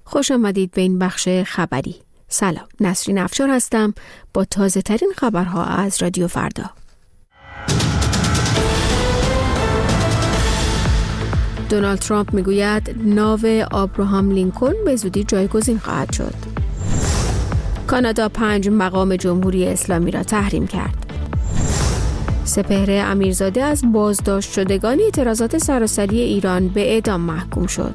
خوش آمدید به این بخش خبری. سلام، نسرین افشار هستم با تازه ترین خبرها از رادیو فردا. دونالد ترامپ میگوید ناو آبراهام لینکلن به زودی جایگزین خواهد شد. کانادا 5 مقام جمهوری اسلامی را تحریم کرد. سپهر امیرزاده از بازداشت شدگان اعتراضات سراسری ایران به اعدام محکوم شد.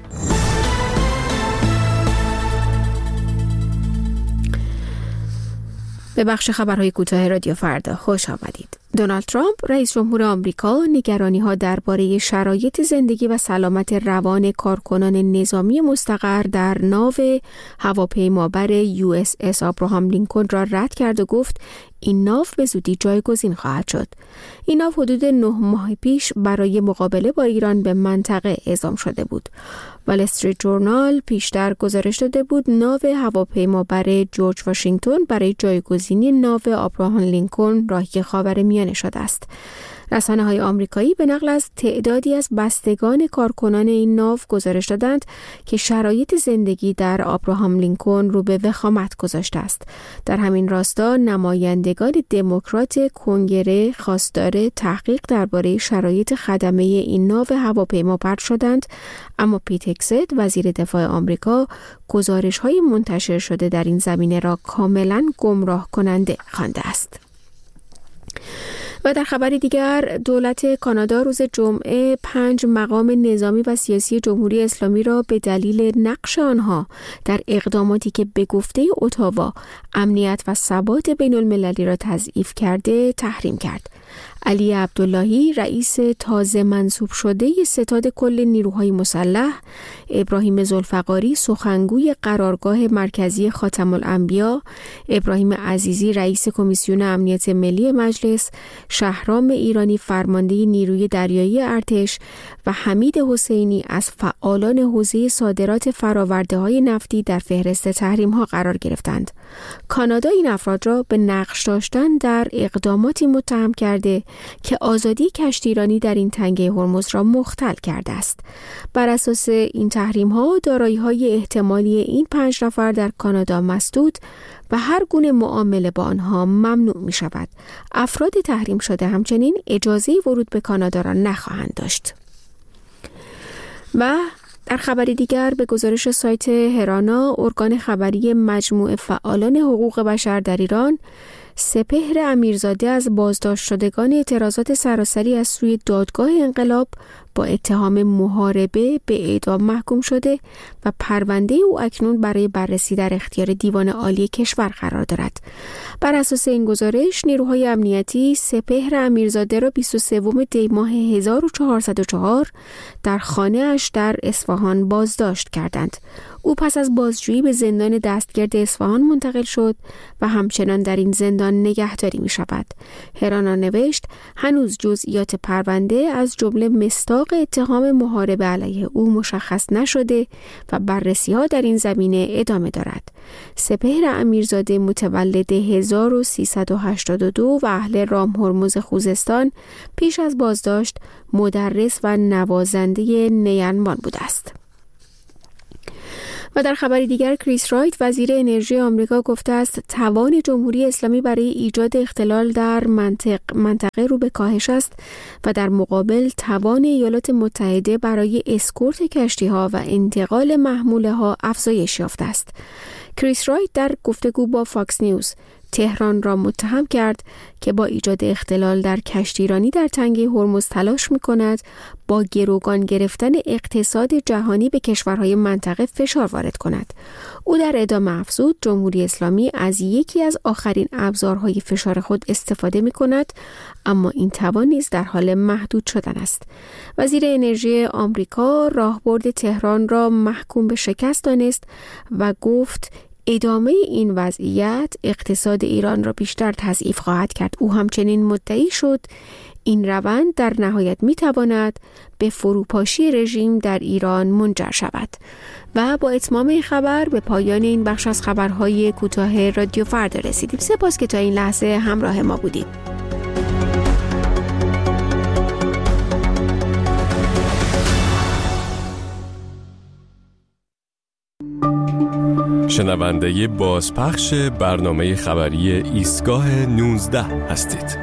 به بخش خبرهای کوتاه رادیو فردا خوش آمدید. دونالد ترامپ رئیس جمهور آمریکا نگرانی‌ها درباره شرایط زندگی و سلامت روان کارکنان نظامی مستقر در ناو هواپیمابر USS آبراهام لینکلن را رد کرد و گفت این ناو به زودی جایگزین خواهد شد. این ناو حدود 9 ماه پیش برای مقابله با ایران به منطقه اعزام شده بود. وال استریت جورنال پیشتر گزارش داده بود ناو هواپیمابر جورج واشنگتن برای جایگزینی ناو آبراهام لینکلن راهی خاورمیانه شده است. رسانه‌های آمریکایی به نقل از تعدادی از بستگان کارکنان این ناو گزارش دادند که شرایط زندگی در آبراهام لینکلن رو به وخامت گذاشته است. در همین راستا نمایندگان دموکرات کنگره خواستار تحقیق درباره شرایط خدمه این ناو هواپیما پرت شدند، اما پیت هگست وزیر دفاع آمریکا گزارش‌های منتشر شده در این زمینه را کاملاً گمراه کننده خوانده است. و در خبری دیگر، دولت کانادا روز جمعه 5 مقام نظامی و سیاسی جمهوری اسلامی را به دلیل نقش آنها در اقداماتی که به گفته اتاوا امنیت و ثبات بین المللی را تضعیف کرده تحریم کرد. علی عبداللهی رئیس تازه منصوب شده ستاد کل نیروهای مسلح، ابراهیم ذوالفقاری سخنگوی قرارگاه مرکزی خاتم الانبیا، ابراهیم عزیزی رئیس کمیسیون امنیت ملی مجلس، شهرام ایرانی فرمانده نیروی دریایی ارتش و حمید حسینی از فعالان حوزه صادرات فرآورده‌های نفتی در فهرست تحریم‌ها قرار گرفتند. کانادا این افراد را به نقش داشتن در اقداماتی متهم کرده که آزادی کشتیرانی در این تنگه هرمز را مختل کرده است. بر اساس این تحریم‌ها دارایی‌های احتمالی این 5 نفر در کانادا مسدود و هر گونه معامله با آنها ممنوع می شود. افراد تحریم شده همچنین اجازه ورود به کانادا را نخواهند داشت. و در خبری دیگر، به گزارش سایت هرانا، ارگان خبری مجموعه فعالان حقوق بشر در ایران، سپهر امیرزاده از بازداشت شدگان اعتراضات سراسری از سوی دادگاه انقلاب با اتهام محاربه به اعدام محکوم شده و پرونده او اکنون برای بررسی در اختیار دیوان عالی کشور قرار دارد. بر اساس این گزارش، نیروهای امنیتی سپهر امیرزاده را 23 دی ماه 1404 در خانه‌اش در اصفهان بازداشت کردند. او پس از بازجویی به زندان دستگرد اصفهان منتقل شد و همچنان در این زندان نگهداری می شود. هرانا نوشت هنوز جزئیات پرونده از جمله مصداق اتهام محاربه علیه او مشخص نشده و بررسی‌ها در این زمینه ادامه دارد. سپهر امیرزاده متولد 1382 و اهل رام هرمز خوزستان، پیش از بازداشت مدرس و نوازنده نیرنبان بوده است. و در خبری دیگر، کریس رایت وزیر انرژی آمریکا گفته است توان جمهوری اسلامی برای ایجاد اختلال در منطقه رو به کاهش است و در مقابل توان ایالات متحده برای اسکورت کشتی‌ها و انتقال محموله‌ها افزایش یافته است. کریس رایت در گفتگو با فاکس نیوز تهران را متهم کرد که با ایجاد اختلال در کشتیرانی در تنگه هرمز تلاش می‌کند با گروگان گرفتن اقتصاد جهانی به کشورهای منطقه فشار وارد کند. او در ادامه افزود جمهوری اسلامی از یکی از آخرین ابزارهای فشار خود استفاده می‌کند، اما این توان نیز در حال محدود شدن است. وزیر انرژی آمریکا راهبرد تهران را محکوم به شکست دانست و گفت ادامه این وضعیت اقتصاد ایران را بیشتر تضعیف خواهد کرد. او همچنین مدعی شد این روند در نهایت میتواند به فروپاشی رژیم در ایران منجر شود. و با اتمام این خبر به پایان این بخش از خبرهای کوتاه رادیو فردا رسیدیم. سپاس که تا این لحظه همراه ما بودید. شنونده بازپخش برنامه خبری ایستگاه 19 هستید.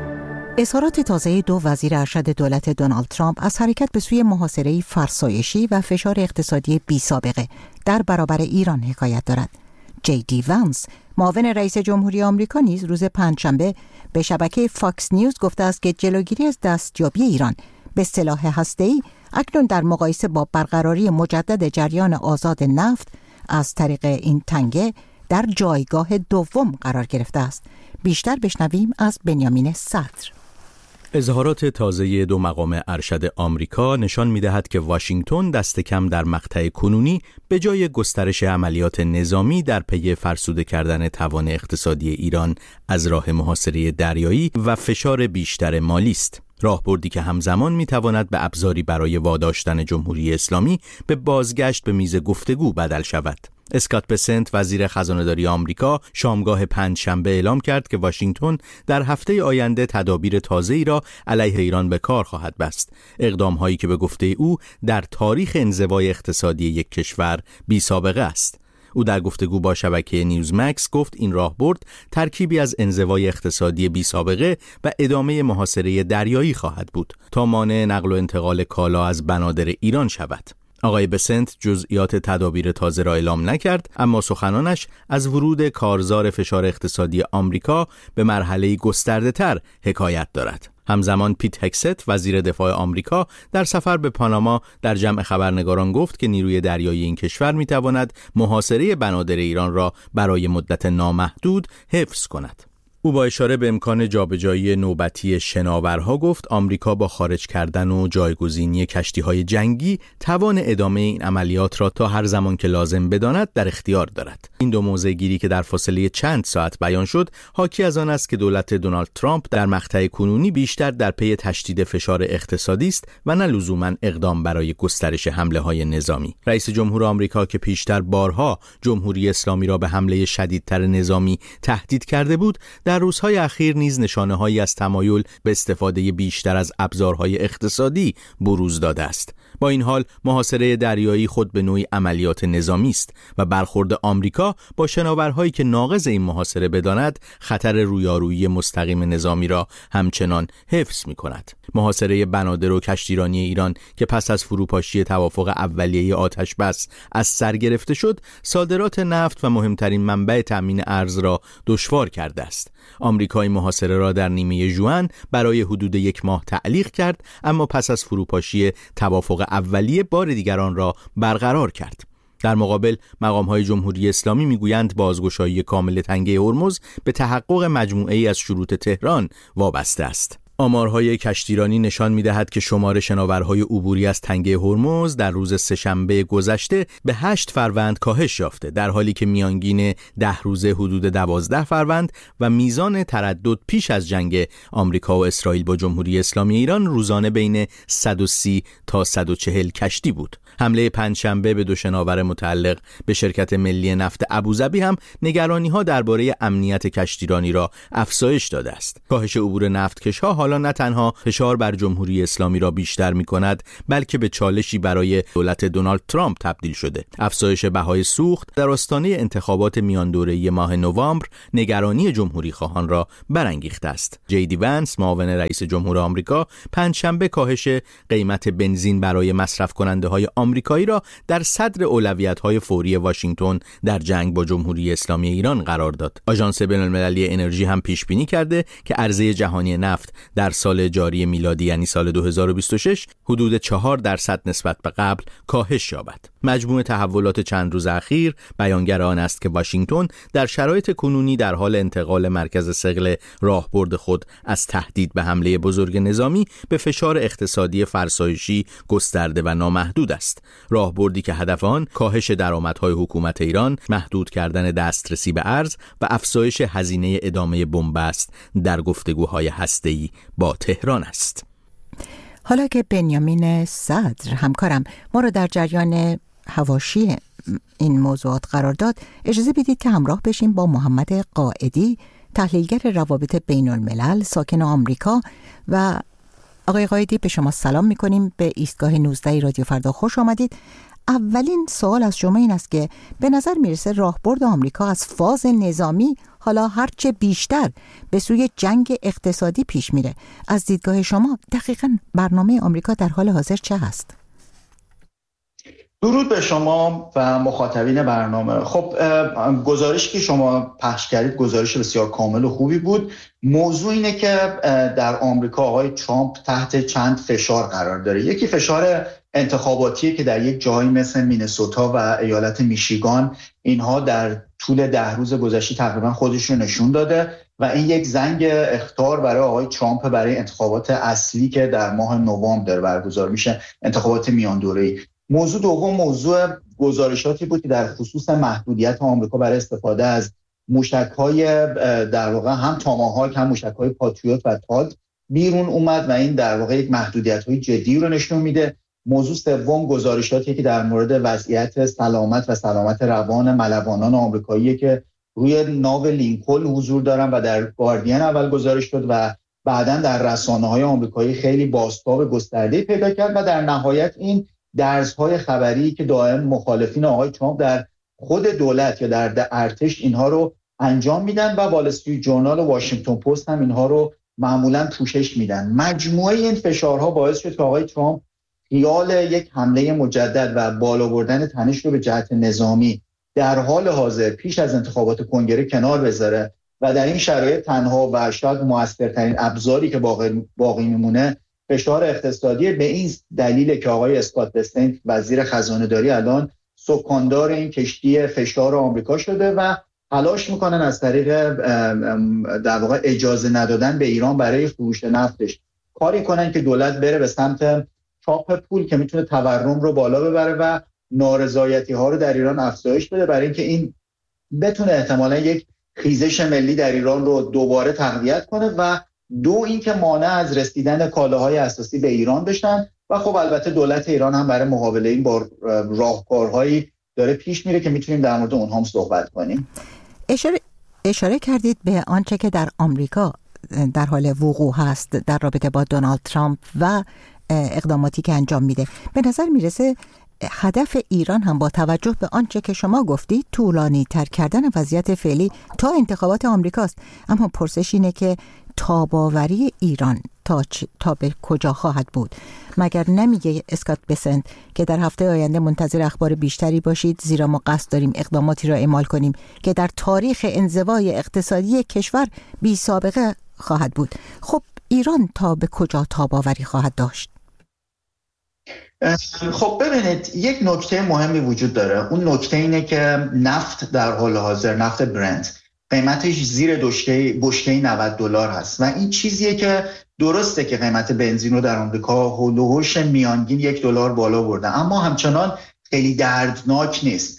اظهارات تازه دو وزیر ارشد دولت دونالد ترامپ از حرکت به سوی محاصره فرسایشی و فشار اقتصادی بی‌سابقه در برابر ایران حکایت دارد. جی دی وانس، معاون رئیس جمهوری آمریکا، نیز روز پنجشنبه به شبکه فاکس نیوز گفته است که جلوگیری از دستیابی ایران به سلاح هسته‌ای اکنون در مقایسه با برقراری مجدد جریان آزاد نفت از طریق این تنگه در جایگاه دوم قرار گرفته است. بیشتر بشنویم از بنیامین صدر. اظهارات تازه دو مقام ارشد آمریکا نشان می‌دهد که واشنگتن دست کم در مقطع کنونی به جای گسترش عملیات نظامی در پی فرسوده کردن توان اقتصادی ایران از راه محاصره دریایی و فشار بیشتر مالی است. راهبردی که همزمان می‌تواند به ابزاری برای واداشتن جمهوری اسلامی به بازگشت به میز گفتگو بدل شود. اسکات بسنت، وزیر خزانه‌داری آمریکا، شامگاه پنجشنبه اعلام کرد که واشنگتن در هفته آینده تدابیر تازه‌ای را علیه ایران به کار خواهد بست. اقدام‌هایی که به گفته او در تاریخ انزوای اقتصادی یک کشور بی‌سابقه است. او در گفتگو با شبکه نیوزمکس گفت این راهبرد ترکیبی از انزوای اقتصادی بی‌سابقه و ادامه محاصره دریایی خواهد بود تا مانع نقل و انتقال کالا از بنادر ایران شود. آقای بسنت جزئیات تدابیر تازه را اعلام نکرد، اما سخنانش از ورود کارزار فشار اقتصادی آمریکا به مرحله گسترده‌تر حکایت دارد. همزمان پیت هکست، وزیر دفاع آمریکا، در سفر به پاناما در جمع خبرنگاران گفت که نیروی دریایی این کشور می‌تواند محاصره بنادر ایران را برای مدت نامحدود حفظ کند. او با اشاره به امکان جابجایی نوبتی شناورها گفت آمریکا با خارج کردن و جایگزینی کشتی‌های جنگی توان ادامه این عملیات را تا هر زمان که لازم بداند در اختیار دارد. این دو موضع گیری که در فاصله چند ساعت بیان شد حاکی از آن است که دولت دونالد ترامپ در مقطع کنونی بیشتر در پی تشدید فشار اقتصادی است و نه لزوماً اقدام برای گسترش حمله‌های نظامی. رئیس جمهور آمریکا که پیشتر بارها جمهوری اسلامی را به حمله شدیدتر نظامی تهدید کرده بود، در روزهای اخیر نیز نشانه‌هایی از تمایل به استفاده بیشتر از ابزارهای اقتصادی بروز داده است. با این حال محاصره دریایی خود به نوعی عملیات نظامی است و برخورد آمریکا با شناورهایی که ناقض این محاصره بداند خطر رویارویی مستقیم نظامی را همچنان حفظ می‌کند. محاصره بنادر و کشتیرانی ایران که پس از فروپاشی توافق اولیه آتش بس از سر گرفته شد، صادرات نفت و مهمترین منبع تامین ارز را دشوار کرده است. آمریکا این محاصره را در نیمه ژوئن برای حدود 1 ماه تعلیق کرد، اما پس از فروپاشی توافق اولیه بار دیگر آن را برقرار کرد. در مقابل مقام‌های جمهوری اسلامی میگویند بازگشایی کامل تنگه هرمز به تحقق مجموعه‌ای از شروط تهران وابسته است. آمارهای کشتیرانی نشان می‌دهد که شمار شناورهای عبوری از تنگه هرمز در روز سه‌شنبه گذشته به 8 فروند کاهش یافته، در حالی که میانگین 10 روزه حدود 12 فروند و میزان تردد پیش از جنگ آمریکا و اسرائیل با جمهوری اسلامی ایران روزانه بین 130 تا 140 کشتی بود. حمله پنجشنبه به دو شناور متعلق به شرکت ملی نفت ابوظبی هم نگرانی‌ها درباره امنیت کشتیرانی را افزایش داده است. کاهش عبور نفتکش‌ها حالا نه تنها فشار بر جمهوری اسلامی را بیشتر می‌کند، بلکه به چالشی برای دولت دونالد ترامپ تبدیل شده. افزایش بهای سوخت در آستانه انتخابات میان دوره‌ای ماه نوامبر نگرانی جمهوری خواهان را برانگیخته است. جی دی وانس، معاون رئیس جمهور آمریکا، پنجشنبه کاهش قیمت بنزین برای مصرف کننده‌های آمریکایی را در صدر اولویت‌های فوری واشنگتن در جنگ با جمهوری اسلامی ایران قرار داد. آژانس بین‌المللی انرژی هم پیش بینی کرده که عرضه جهانی نفت در سال جاری میلادی یعنی سال 2026 حدود 4% نسبت به قبل کاهش یابد. مجموع تحولات چند روز اخیر بیانگر آن است که واشنگتن در شرایط کنونی در حال انتقال مرکز ثقل راهبرد خود از تهدید به حمله بزرگ نظامی به فشار اقتصادی فرسایشی گسترده و نامحدود است. راهبردی که هدف آن کاهش درآمدهای حکومت ایران، محدود کردن دسترسی به ارز و افزایش هزینه ادامه بنبست در گفتگوهای هسته‌ای با تهران است. حالا که بنیامین صدر همکارم ما را در جریان حواشی این موضوعات قرار داد، اجازه بدید که همراه بشیم با محمد قائدی، تحلیلگر روابط بین الملل، ساکن آمریکا. و آقای قائدی، به شما سلام میکنیم. به ایستگاه 19 رادیو فردا خوش آمدید. اولین سوال از شما این است که به نظر میرسه راهبرد آمریکا از فاز نظامی حالا هرچه بیشتر به سوی جنگ اقتصادی پیش میره. از دیدگاه شما دقیقاً برنامه آمریکا در حال حاضر چه هست؟ درود به شما و مخاطبین برنامه. خب گزارشی که شما پخش کردید گزارش بسیار کامل و خوبی بود. موضوع اینه که در آمریکا آقای ترامپ تحت چند فشار قرار داره. یکی فشار انتخاباتیه که در یک جایی مثل مینسوتا و ایالت میشیگان اینها در طول 10 روز گذشته تقریبا خودشون نشون داده و این یک زنگ اخطار برای آقای ترامپ برای انتخابات اصلی که در ماه نوامبر برگزار میشه، انتخابات میان دوره‌ای. موضوع دوم موضوع گزارشاتی بود که در خصوص محدودیت آمریکا برای استفاده از موشک‌های در واقع هم تاماهاک هم موشک‌های پاتریوت و تاد بیرون اومد و این در واقع یک محدودیت‌های جدی رو نشون میده. موضوع سوم گزارشاتی که در مورد وضعیت سلامت و سلامت روان ملوانان آمریکاییه که روی ناو لینکلن حضور دارن و در گاردین اول گزارش شد و بعداً در رسانه‌های آمریکایی خیلی بازتاب گسترده‌ای پیدا کرد و در نهایت این درزهای خبری که دائم مخالفین آقای ترامپ در خود دولت یا در ارتش اینها رو انجام میدن و وال استریت جورنال و واشنگتن پست هم اینها رو معمولاً پوشش میدن. مجموعه این فشارها باعث شد که آقای ترامپ خیال یک حمله مجدد و بالا بردن تنش رو به جهت نظامی در حال حاضر پیش از انتخابات کنگره کنار بذاره و در این شرایط تنها و شاید موثرترین ابزاری که باقی میمونه فشار اقتصادی. به این دلیل که آقای اسکات بسنت وزیر خزانه داری الان سکاندار این کشتی فشار آمریکا شده و تلاش میکنن از طریق در واقع اجازه ندادن به ایران برای فروش نفتش کاری کنن که دولت بره به سمت چاپ پول که میتونه تورم رو بالا ببره و نارضایتی ها رو در ایران افزایش بده برای اینکه این بتونه احتمالاً یک خیزش ملی در ایران رو دوباره تقویت کنه و دو اینکه مانع از رسیدن کالاهای اساسی به ایران بشن و خب البته دولت ایران هم برای مقابله این با راهکارهایی داره پیش میره که میتونیم در مورد اونها هم صحبت کنیم. اشاره کردید به آنچه که در آمریکا در حال وقوع هست در رابطه با دونالد ترامپ و اقداماتی که انجام میده. به نظر میرسه هدف ایران هم با توجه به آنچه که شما گفتید طولانی تر کردن وضعیت فعلی تا انتخابات آمریکاست. اما پرسش اینه که تاباوری ایران تا به کجا خواهد بود؟ مگر نمیگه اسکات بسنت که در هفته آینده منتظر اخبار بیشتری باشید زیرا ما قصد داریم اقداماتی را اعمال کنیم که در تاریخ انزوای اقتصادی کشور بی سابقه خواهد بود. خب ایران تا به کجا تاباوری خواهد داشت؟ خب ببینید یک نکته مهمی وجود داره. اون نکته اینه که نفت در حال حاضر، نفت برنت قیمتش زیر بشکه $90 هست و این چیزیه که درسته که قیمت بنزین رو در آمریکا هولوش میانگین $1 بالا برده اما همچنان خیلی دردناک نیست.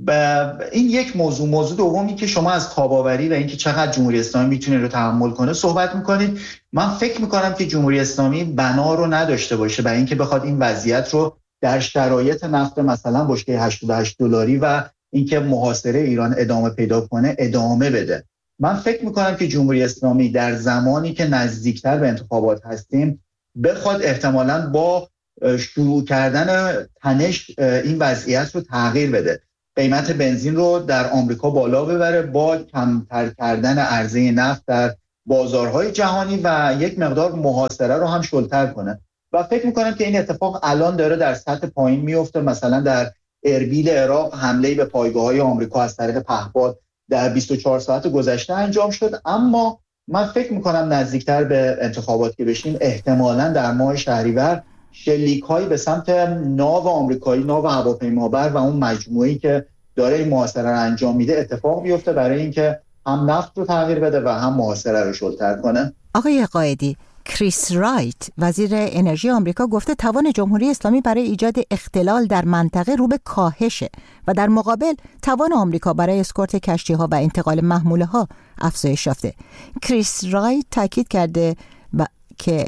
این یک موضوع دومی که شما از تاباوری و اینکه چقدر جمهوری اسلامی میتونه رو تحمل کنه صحبت میکنید. من فکر میکنم که جمهوری اسلامی بنا رو نداشته باشه برای اینکه بخواد این وضعیت رو در شرایط نفت مثلا بشکه $88 و اینکه محاصره ایران ادامه پیدا کنه ادامه بده. من فکر میکنم که جمهوری اسلامی در زمانی که نزدیکتر به انتخابات هستیم بخواد احتمالاً با شروع کردن تنش این وضعیت رو تغییر بده، قیمت بنزین رو در آمریکا بالا ببره با کمتر کردن عرضه نفت در بازارهای جهانی و یک مقدار محاصره رو هم شلتر کنه و فکر میکنم که این اتفاق الان داره در سطح پایین میفته. مثلا در اربیل عراق حمله به پایگاه‌های آمریکا از طریق پهپاد در 24 ساعت گذشته انجام شد اما من فکر میکنم نزدیکتر به انتخابات که بشیم احتمالاً در ماه شهریور شلیک‌هایی به سمت ناو آمریکایی، ناو هواپیمابر و اون مجموعه‌ای که داره این محاصره رو انجام میده اتفاق بیفته برای اینکه هم نفت رو تغییر بده و هم محاصره رو شلتر کنه. آقای قائدی، کریس رایت وزیر انرژی آمریکا گفته توان جمهوری اسلامی برای ایجاد اختلال در منطقه رو به کاهشه و در مقابل توان آمریکا برای اسکورت کشتی‌ها و انتقال محموله‌ها افزایش یافته. کریس رایت تاکید کرده که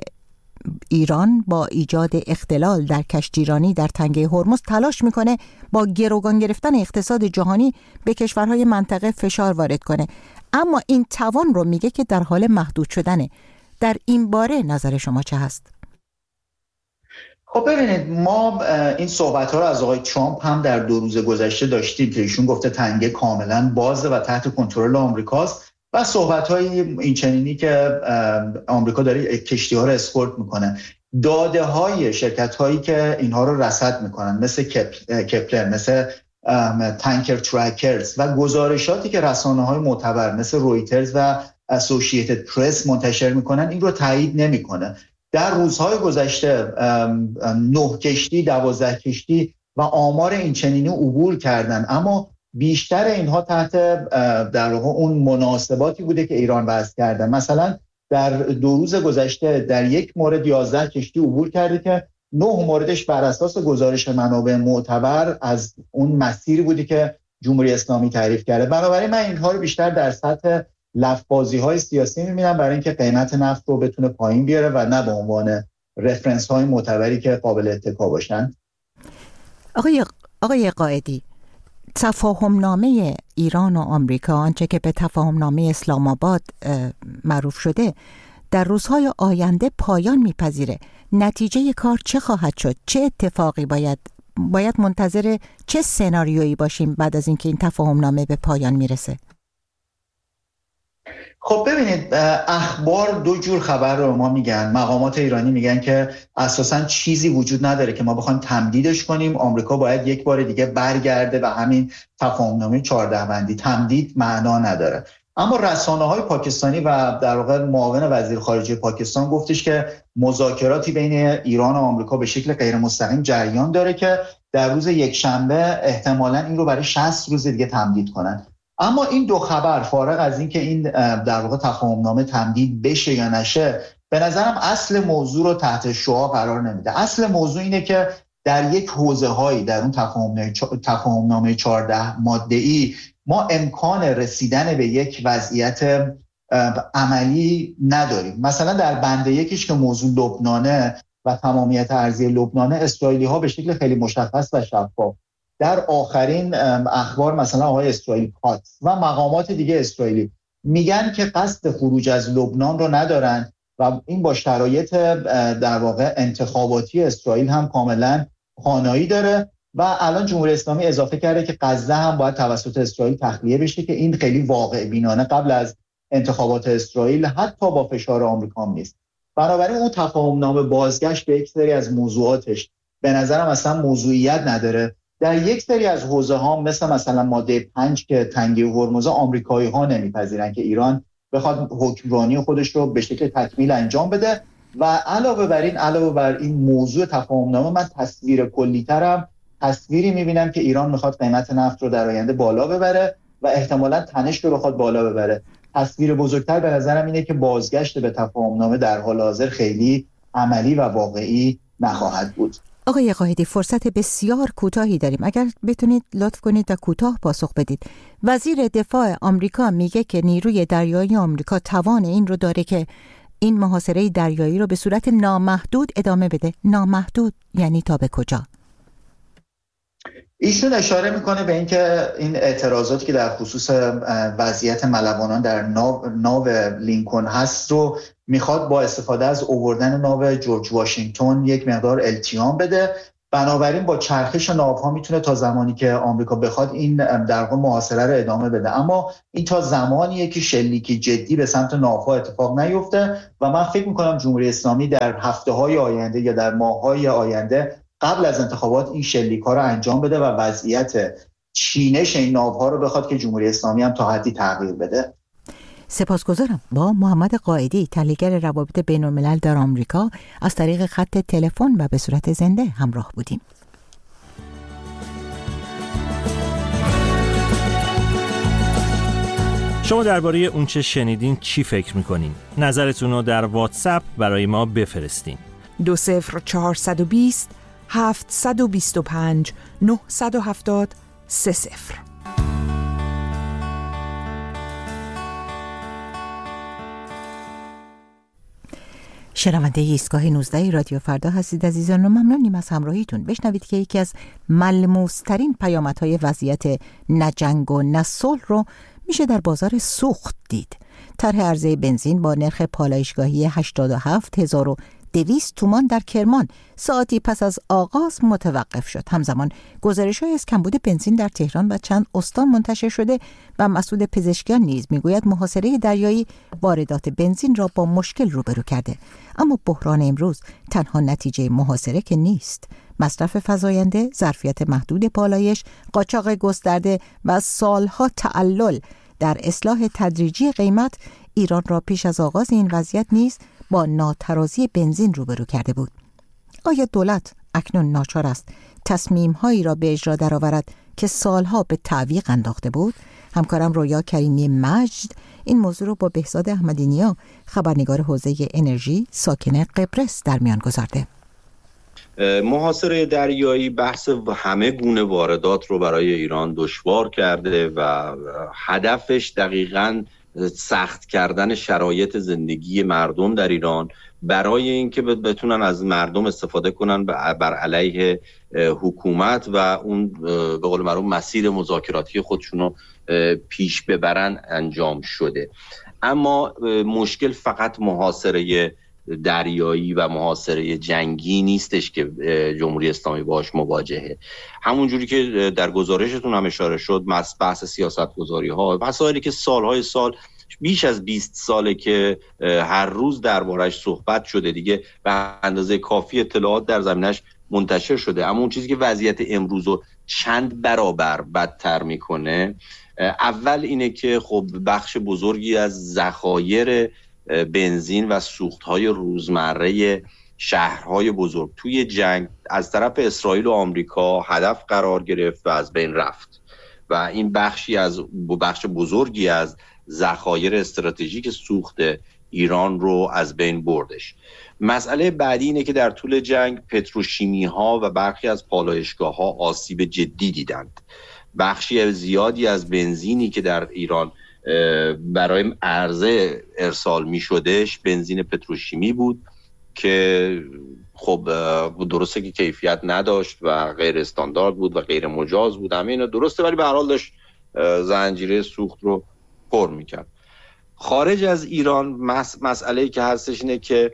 ایران با ایجاد اختلال در کشتیرانی در تنگه هرمز تلاش میکنه با گروگان گرفتن اقتصاد جهانی به کشورهای منطقه فشار وارد کنه، اما این توان رو میگه که در حال محدود شدنه. در این باره نظر شما چه هست؟ خب ببینید، ما این صحبت‌ها رو از آقای ترامپ هم در 2 روز گذشته داشتیم که ایشون گفته تنگه کاملا بازه و تحت کنترل آمریکاست و صحبت‌های این چنینی که آمریکا داره کشتی‌ها رو اسکورت میکنه. داده‌های شرکت‌هایی که اینها رو رصد میکنن مثل کپلر، مثل تانکر ترکرز و گزارشاتی که رسانه‌های معتبر مثل رویترز و اسوسییتد پرس منتشر میکنن این رو تایید نمیکنه. در روزهای گذشته 9 کشتی 12 کشتی و آمار این چنینی عبور کردن، اما بیشتر اینها تحت در واقع اون مناسباتی بوده که ایران وضع کرده. مثلا در 2 روز گذشته در یک مورد 11 کشتی عبور کرده که 9 موردش بر اساس گزارش منابع معتبر از اون مسیری بودی که جمهوری اسلامی تعریف کرده. بنابراین من اینها رو بیشتر در سطح لفظبازی‌های سیاسی می‌بینم برای اینکه قیمت نفت رو بتونه پایین بیاره و نه به عنوان رفرنس‌های معتبری که قابل اتکا باشن. آقای قائدی، تفاهم‌نامه ایران و آمریکا، آنچه که به تفاهم‌نامه اسلام آباد معروف شده، در روزهای آینده پایان می‌پذیره. نتیجه کار چه خواهد شد؟ چه اتفاقی باید منتظر چه سناریویی باشیم بعد از اینکه این تفاهم‌نامه به پایان میرسه؟ خب ببینید، اخبار 2 جور خبر رو ما میگن. مقامات ایرانی میگن که اساساً چیزی وجود نداره که ما بخوایم تمدیدش کنیم، آمریکا باید یک بار دیگه برگرده و همین تفاهمنامه 14 بندی. تمدید معنا نداره. اما رسانه‌های پاکستانی و در واقع معاون وزیر خارجه پاکستان گفتش که مذاکراتی بین ایران و آمریکا به شکل غیر مستقیم جریان داره که در روز یکشنبه احتمالاً این رو برای 60 روز دیگه تمدید کنن. اما این 2 خبر فارغ از این که این در واقع تفاهمنامه تمدید بشه یا نشه، به نظرم اصل موضوع رو تحت شعاع قرار نمیده. اصل موضوع اینه که در یک حوزه‌هایی در اون تفاهمنامه 14 ماده‌ای ما امکان رسیدن به یک وضعیت عملی نداریم. مثلا در بند 1 که موضوع لبنانه و تمامیت ارضی لبنانه، اسرائیلی‌ها به شکل خیلی مشخص و شفاف در آخرین اخبار، مثلا آقای اسرائیل کاتس و مقامات دیگه اسرائیلی میگن که قصد خروج از لبنان رو ندارن و این با شرایط در واقع انتخاباتی اسرائیل هم کاملا خانایی داره. و الان جمهوری اسلامی اضافه کرده که غزه هم باید توسط اسرائیل تخلیه بشه که این خیلی واقع بینانه قبل از انتخابات اسرائیل حتی با فشار آمریکا نیست. بنابراین اون تفاهمنامه بازگشت به یک سری از موضوعاتش به نظرم اصلا موضوعیت نداره. در یک سری از حوزه‌ها مثلا ماده 5 که تنگه هرمز، آمریکایی‌ها نمیپذیرن که ایران بخواد حکمرانی خودش رو به شکل تکمیل انجام بده. و علاوه بر این موضوع تفاهمنامه، من تصویر کلی‌ترم تصویری می‌بینم که ایران میخواد قیمت نفت رو در آینده بالا ببره و احتمالاً تنش رو بخواد بالا ببره. تصویر بزرگتر به نظرم اینه که بازگشت به تفاهمنامه در حال حاضر خیلی عملی و واقعی نخواهد بود. آقای قائدی، فرصت بسیار کوتاهی داریم. اگر بتونید لطف کنید و کوتاه پاسخ بدید. وزیر دفاع آمریکا میگه که نیروی دریایی آمریکا توان این رو داره که این محاصره دریایی رو به صورت نامحدود ادامه بده. نامحدود یعنی تا به کجا؟ ایشون اشاره میکنه به اینکه این اعتراضاتی که در خصوص وضعیت ملوانان در ناو لینکن هست رو میخواد با استفاده از آوردن ناو جورج واشنگتن یک مقدار التیام بده. بنابراین با چرخش ناوها میتونه تا زمانی که آمریکا بخواد این در واقع محاصره رو ادامه بده، اما این تا زمانیه که شلیکی جدی به سمت ناوها اتفاق نیفته. و من فکر میکنم جمهوری اسلامی در هفته‌های آینده یا در ماه‌های آینده قبل از انتخابات این شلیک‌ها رو انجام بده و وضعیت چینش این ناوها رو بخواد که جمهوری اسلامی هم تا حدی تغییر بده. سپاسگزارم. با محمد قائدی، تحلیلگر روابط بین‌الملل در آمریکا، از طریق خط تلفن و به صورت زنده همراه بودیم. شما درباره اون چه شنیدین چی فکر می‌کنین؟ نظرتون رو در واتساپ برای ما بفرستین. 20420 725 970 30. شنونده ایستگاه 19 رادیو فردا هستید عزیزان و ممنونیم از همراهیتون. بشنوید که یکی از ملموس‌ترین پیامدهای وضعیت نه جنگ و نه صلح رو میشه در بازار سوخت دید. طرح عرضه بنزین با نرخ پالایشگاهی 87,200 200 تومان در کرمان ساعتی پس از آغاز متوقف شد. همزمان گزارش‌هایی از کمبود بنزین در تهران و چند استان منتشر شده و مسئول پزشکیان نیز میگوید محاصره دریایی واردات بنزین را با مشکل روبرو کرده. اما بحران امروز تنها نتیجه محاصره که نیست. مصرف فزاینده، ظرفیت محدود پالایش، قاچاق گسترده و سالها تعلل در اصلاح تدریجی قیمت ایران را پیش از آغاز این وضعیت نیز با ناترازی بنزین روبرو کرده بود. آیا دولت اکنون ناچار است تصمیم‌هایی را به اجرا درآورد که سالها به تعویق انداخته بود؟ همکارم رویا کریمی مجد این موضوع را با بهزاد احمدی‌نیا، خبرنگار حوزه انرژی ساکن قبرس، در میان گذارده. محاصره دریایی بحث همه گونه واردات رو برای ایران دشوار کرده و هدفش دقیقاً سخت کردن شرایط زندگی مردم در ایران برای اینکه بتونن از مردم استفاده کنن بر علیه حکومت و اون به قول معروف مسیر مذاکراتی خودشون رو پیش ببرن انجام شده. اما مشکل فقط محاصره دریایی و محاصره جنگی نیستش که جمهوری اسلامی باهاش مواجهه. همون جوری که در گزارشتون هم اشاره شد، بحث سیاست‌گذاری ها، مسائلی که سالهای سال، بیش از 20 ساله که هر روز دربارش صحبت شده دیگه، به اندازه کافی اطلاعات در زمینش منتشر شده. اما اون چیزی که وضعیت امروز رو چند برابر بدتر میکنه، اول اینه که خب بخش بزرگی از ذخایر بنزین و سوختهای روزمره شهرهای بزرگ توی جنگ از طرف اسرائیل و آمریکا هدف قرار گرفت و از بین رفت و این بخش بزرگی از ذخایر استراتژیک سوخت ایران رو از بین بردش. مسئله بعدی اینه که در طول جنگ پتروشیمی ها و برخی از پالایشگاه ها آسیب جدی دیدند. بخشی زیادی از بنزینی که در ایران برای عرضه ارسال می شدش بنزین پتروشیمی بود که خب درسته که کیفیت نداشت و غیر استاندارد بود و غیر مجاز بود، همه اینا درسته، ولی به هر حال داشت زنجیره سوخت رو پر میکرد. خارج از ایران مسئله‌ای که هستش اینه که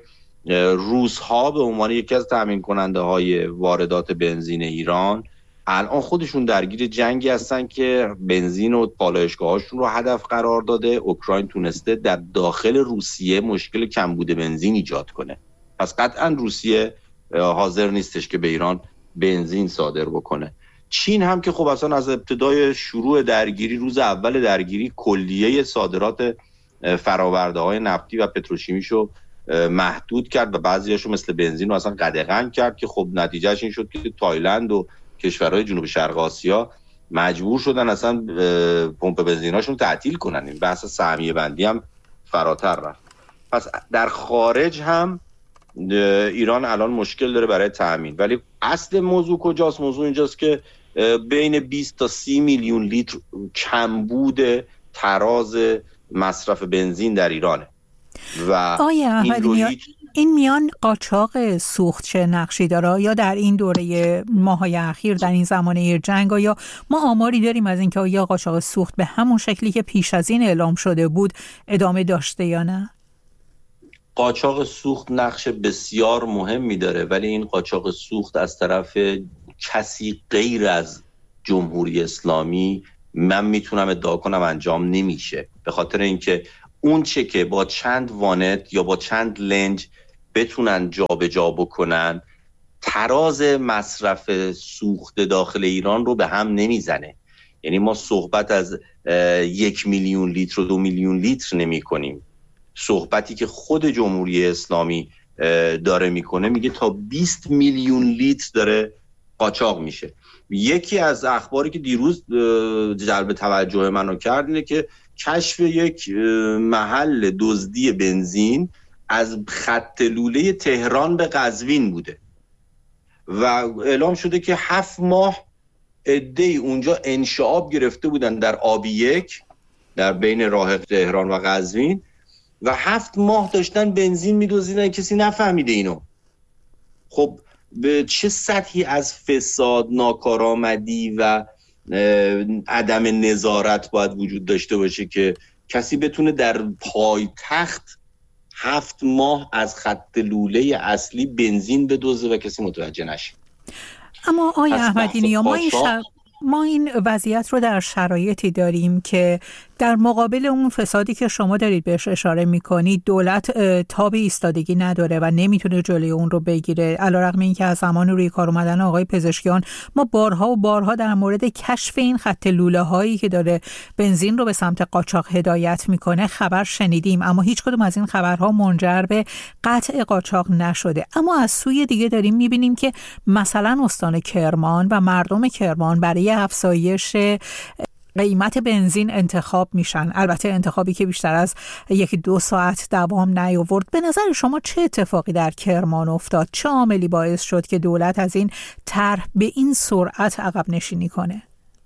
روس‌ها به عنوان یکی از تامین کننده های واردات بنزین ایران الان خودشون درگیر جنگی هستن که بنزین و پالایشگاهاشون رو هدف قرار داده. اوکراین تونسته در داخل روسیه مشکل کمبود بنزین ایجاد کنه، پس قطعا روسیه حاضر نیستش که به ایران بنزین صادر بکنه. چین هم که خب اصلا از ابتدای شروع درگیری، روز اول درگیری، کلیه صادرات فرآورده‌های نفتی و پتروشیمیشو محدود کرد و بعضیاشو مثل بنزین رو اصلا قدغن کرد که خب نتیجهش این شد که تایلند و کشورهای جنوب شرق آسیا مجبور شدن اصلا پمپ بنزیناشون تعطیل کنن. این بحث سهمیه بندی هم فراتر رفت. پس در خارج هم ایران الان مشکل داره برای تامین، ولی اصل موضوع کجاست؟ موضوع اینجاست که بین 20 تا 30 میلیون لیتر کمبود تراز مصرف بنزین در ایرانه و این میان قاچاق سوخت چه نقشی داره؟ یا در این دوره ماهای اخیر، در این زمانه جنگ، یا ما آماری داریم از اینکه یا قاچاق سوخت به همون شکلی که پیش از این اعلام شده بود ادامه داشته یا نه؟ قاچاق سوخت نقش بسیار مهمی داره، ولی این قاچاق سوخت از طرف کسی غیر از جمهوری اسلامی من میتونم ادعا کنم انجام نمیشه، به خاطر اینکه اون چه که با چند وانت یا با چند لنج بتونن جابجا بکنن تراز مصرف سوخت داخل ایران رو به هم نمیزنه. یعنی ما صحبت از 1 میلیون لیتر و 2 میلیون لیتر نمی کنیم. صحبتی که خود جمهوری اسلامی داره میکنه میگه تا 20 میلیون لیتر داره قاچاق میشه. یکی از اخباری که دیروز جلب توجه منو کرد اینه که کشف یک محل دزدی بنزین از خط لوله تهران به قزوین بوده و اعلام شده که 7 ماه عده‌ای اونجا انشعاب گرفته بودن در آبی 1 در بین راه تهران و قزوین و 7 ماه داشتن بنزین می‌دزدیدن، کسی نفهمیده اینو. خب به چه سطحی از فساد، ناکارآمدی و عدم نظارت باید وجود داشته باشه که کسی بتونه در پایتخت 7 ماه از خط لوله اصلی بنزین بدوزه و کسی متوجه نشه. اما آقای احمدی نیا، ما این وضعیت رو در شرایطی داریم که در مقابل اون فسادی که شما دارید بهش اشاره میکنید دولت تاب ایستادگی نداره و نمیتونه جلوی اون رو بگیره، علیرغم اینکه از زمان روی کار اومدن آقای پزشکیان ما بارها و بارها در مورد کشف این خط لوله هایی که داره بنزین رو به سمت قاچاق هدایت میکنه خبر شنیدیم، اما هیچ کدوم از این خبرها منجر به قطع قاچاق نشده. اما از سوی دیگه داریم میبینیم که مثلا استان کرمان و مردم کرمان برای افزایش قیمت بنزین انتخاب میشن، البته انتخابی که بیشتر از 1-2 ساعت دوام نیاورد. به نظر شما چه اتفاقی در کرمان افتاد؟ چه عاملی باعث شد که دولت از این طرح به این سرعت عقب نشینی کنه؟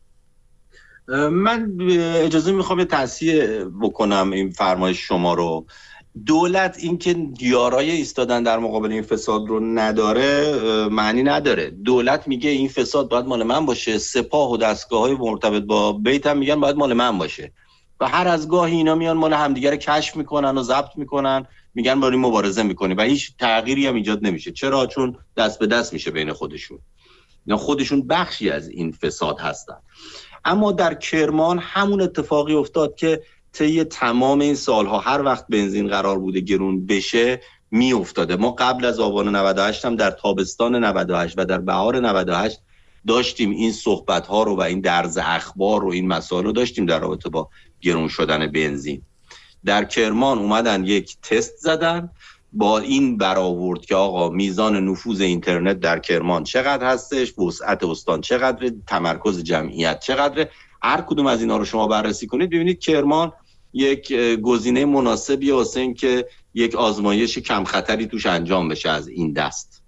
من اجازه میخوام تصحیح بکنم این فرمایش شما رو. دولت اینکه یارای ایستادن در مقابل این فساد رو نداره معنی نداره. دولت میگه این فساد باید مال من باشه، سپاه و دستگاه‌های مرتبط با بیت هم میگن باید مال من باشه و هر از گاهی اینا میان مال همدیگه رو کشف میکنن و ضبط میکنن، میگن بریم مبارزه میکنیم و هیچ تغییری هم ایجاد نمیشه. چرا؟ چون دست به دست میشه بین خودشون، اینا خودشون بخشی از این فساد هستن. اما در کرمان همون اتفاقی افتاد که طی تمام این سالها هر وقت بنزین قرار بوده گرون بشه می افتاده. ما قبل از آبان 98 هم در تابستان 98 و در بهار 98 داشتیم این صحبت ها رو و این درز اخبار رو، این مسائل رو داشتیم در رابطه با گرون شدن بنزین. در کرمان اومدن یک تست زدن، با این برآورد که آقا میزان نفوذ اینترنت در کرمان چقدر هستش، وسعت استان چقدره، تمرکز جمعیت چقدره. هر کدوم از اینا رو شما بررسی کنید ببینید کرمان یک گزینه مناسبیه واسه این که یک آزمایش کم خطری توش انجام بشه از این دست.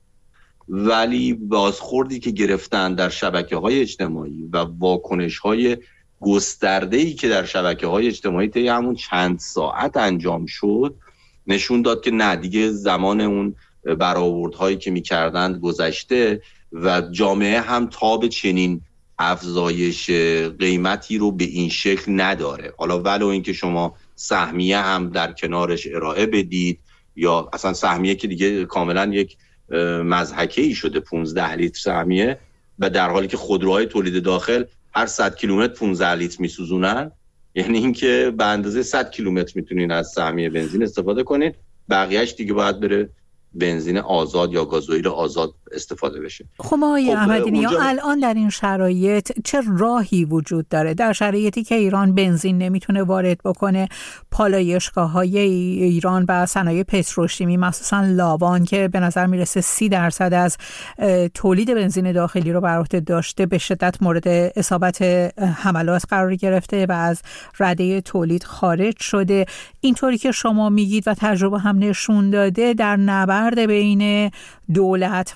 ولی بازخوردی که گرفتن در شبکه‌های اجتماعی و واکنش‌های گسترده‌ای که در شبکه‌های اجتماعی طی همون چند ساعت انجام شد نشون داد که نه دیگه زمان اون برآوردهایی که می‌کردند گذشته و جامعه هم تاب چنین افزایش قیمتی رو به این شکل نداره. حالا ولو اینکه شما سهمیه هم در کنارش ارائه بدید یا اصلا سهمیه که دیگه کاملا یک مضحکه‌ای شده، 15 لیتر سهمیه، و در حالی که خودروهای تولید داخل هر 100 کیلومتر 15 لیتر میسوزونن، یعنی اینکه به اندازه 100 کیلومتر میتونین از سهمیه بنزین استفاده کنید، بقیه‌اش دیگه باید بره بنزین آزاد یا گازوئیل آزاد استفاده بشه. خب آقای احمدی نیا، الان در این شرایط چه راهی وجود داره؟ در شرایطی که ایران بنزین نمیتونه وارد بکنه، پالایشگاه‌های ایران و صنایع پتروشیمی مخصوصا لاوان که به نظر میرسه 30% از تولید بنزین داخلی رو بر عهده داشته به شدت مورد اصابت حملات قرار گرفته و از رده تولید خارج شده. اینطوری که شما میگید و تجربه هم نشون داده، در نبرد بین دولت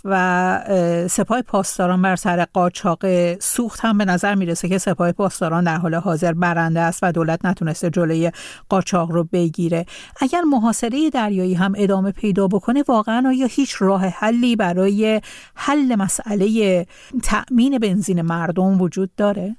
و سپاه پاسداران بر سر قاچاق سوخت هم به نظر میرسه که سپاه پاسداران در حال حاضر برنده است و دولت نتونسته جلوی قاچاق رو بگیره. اگر محاصره دریایی هم ادامه پیدا بکنه، واقعا آیا هیچ راه حلی برای حل مسئله تأمین بنزین مردم وجود داره؟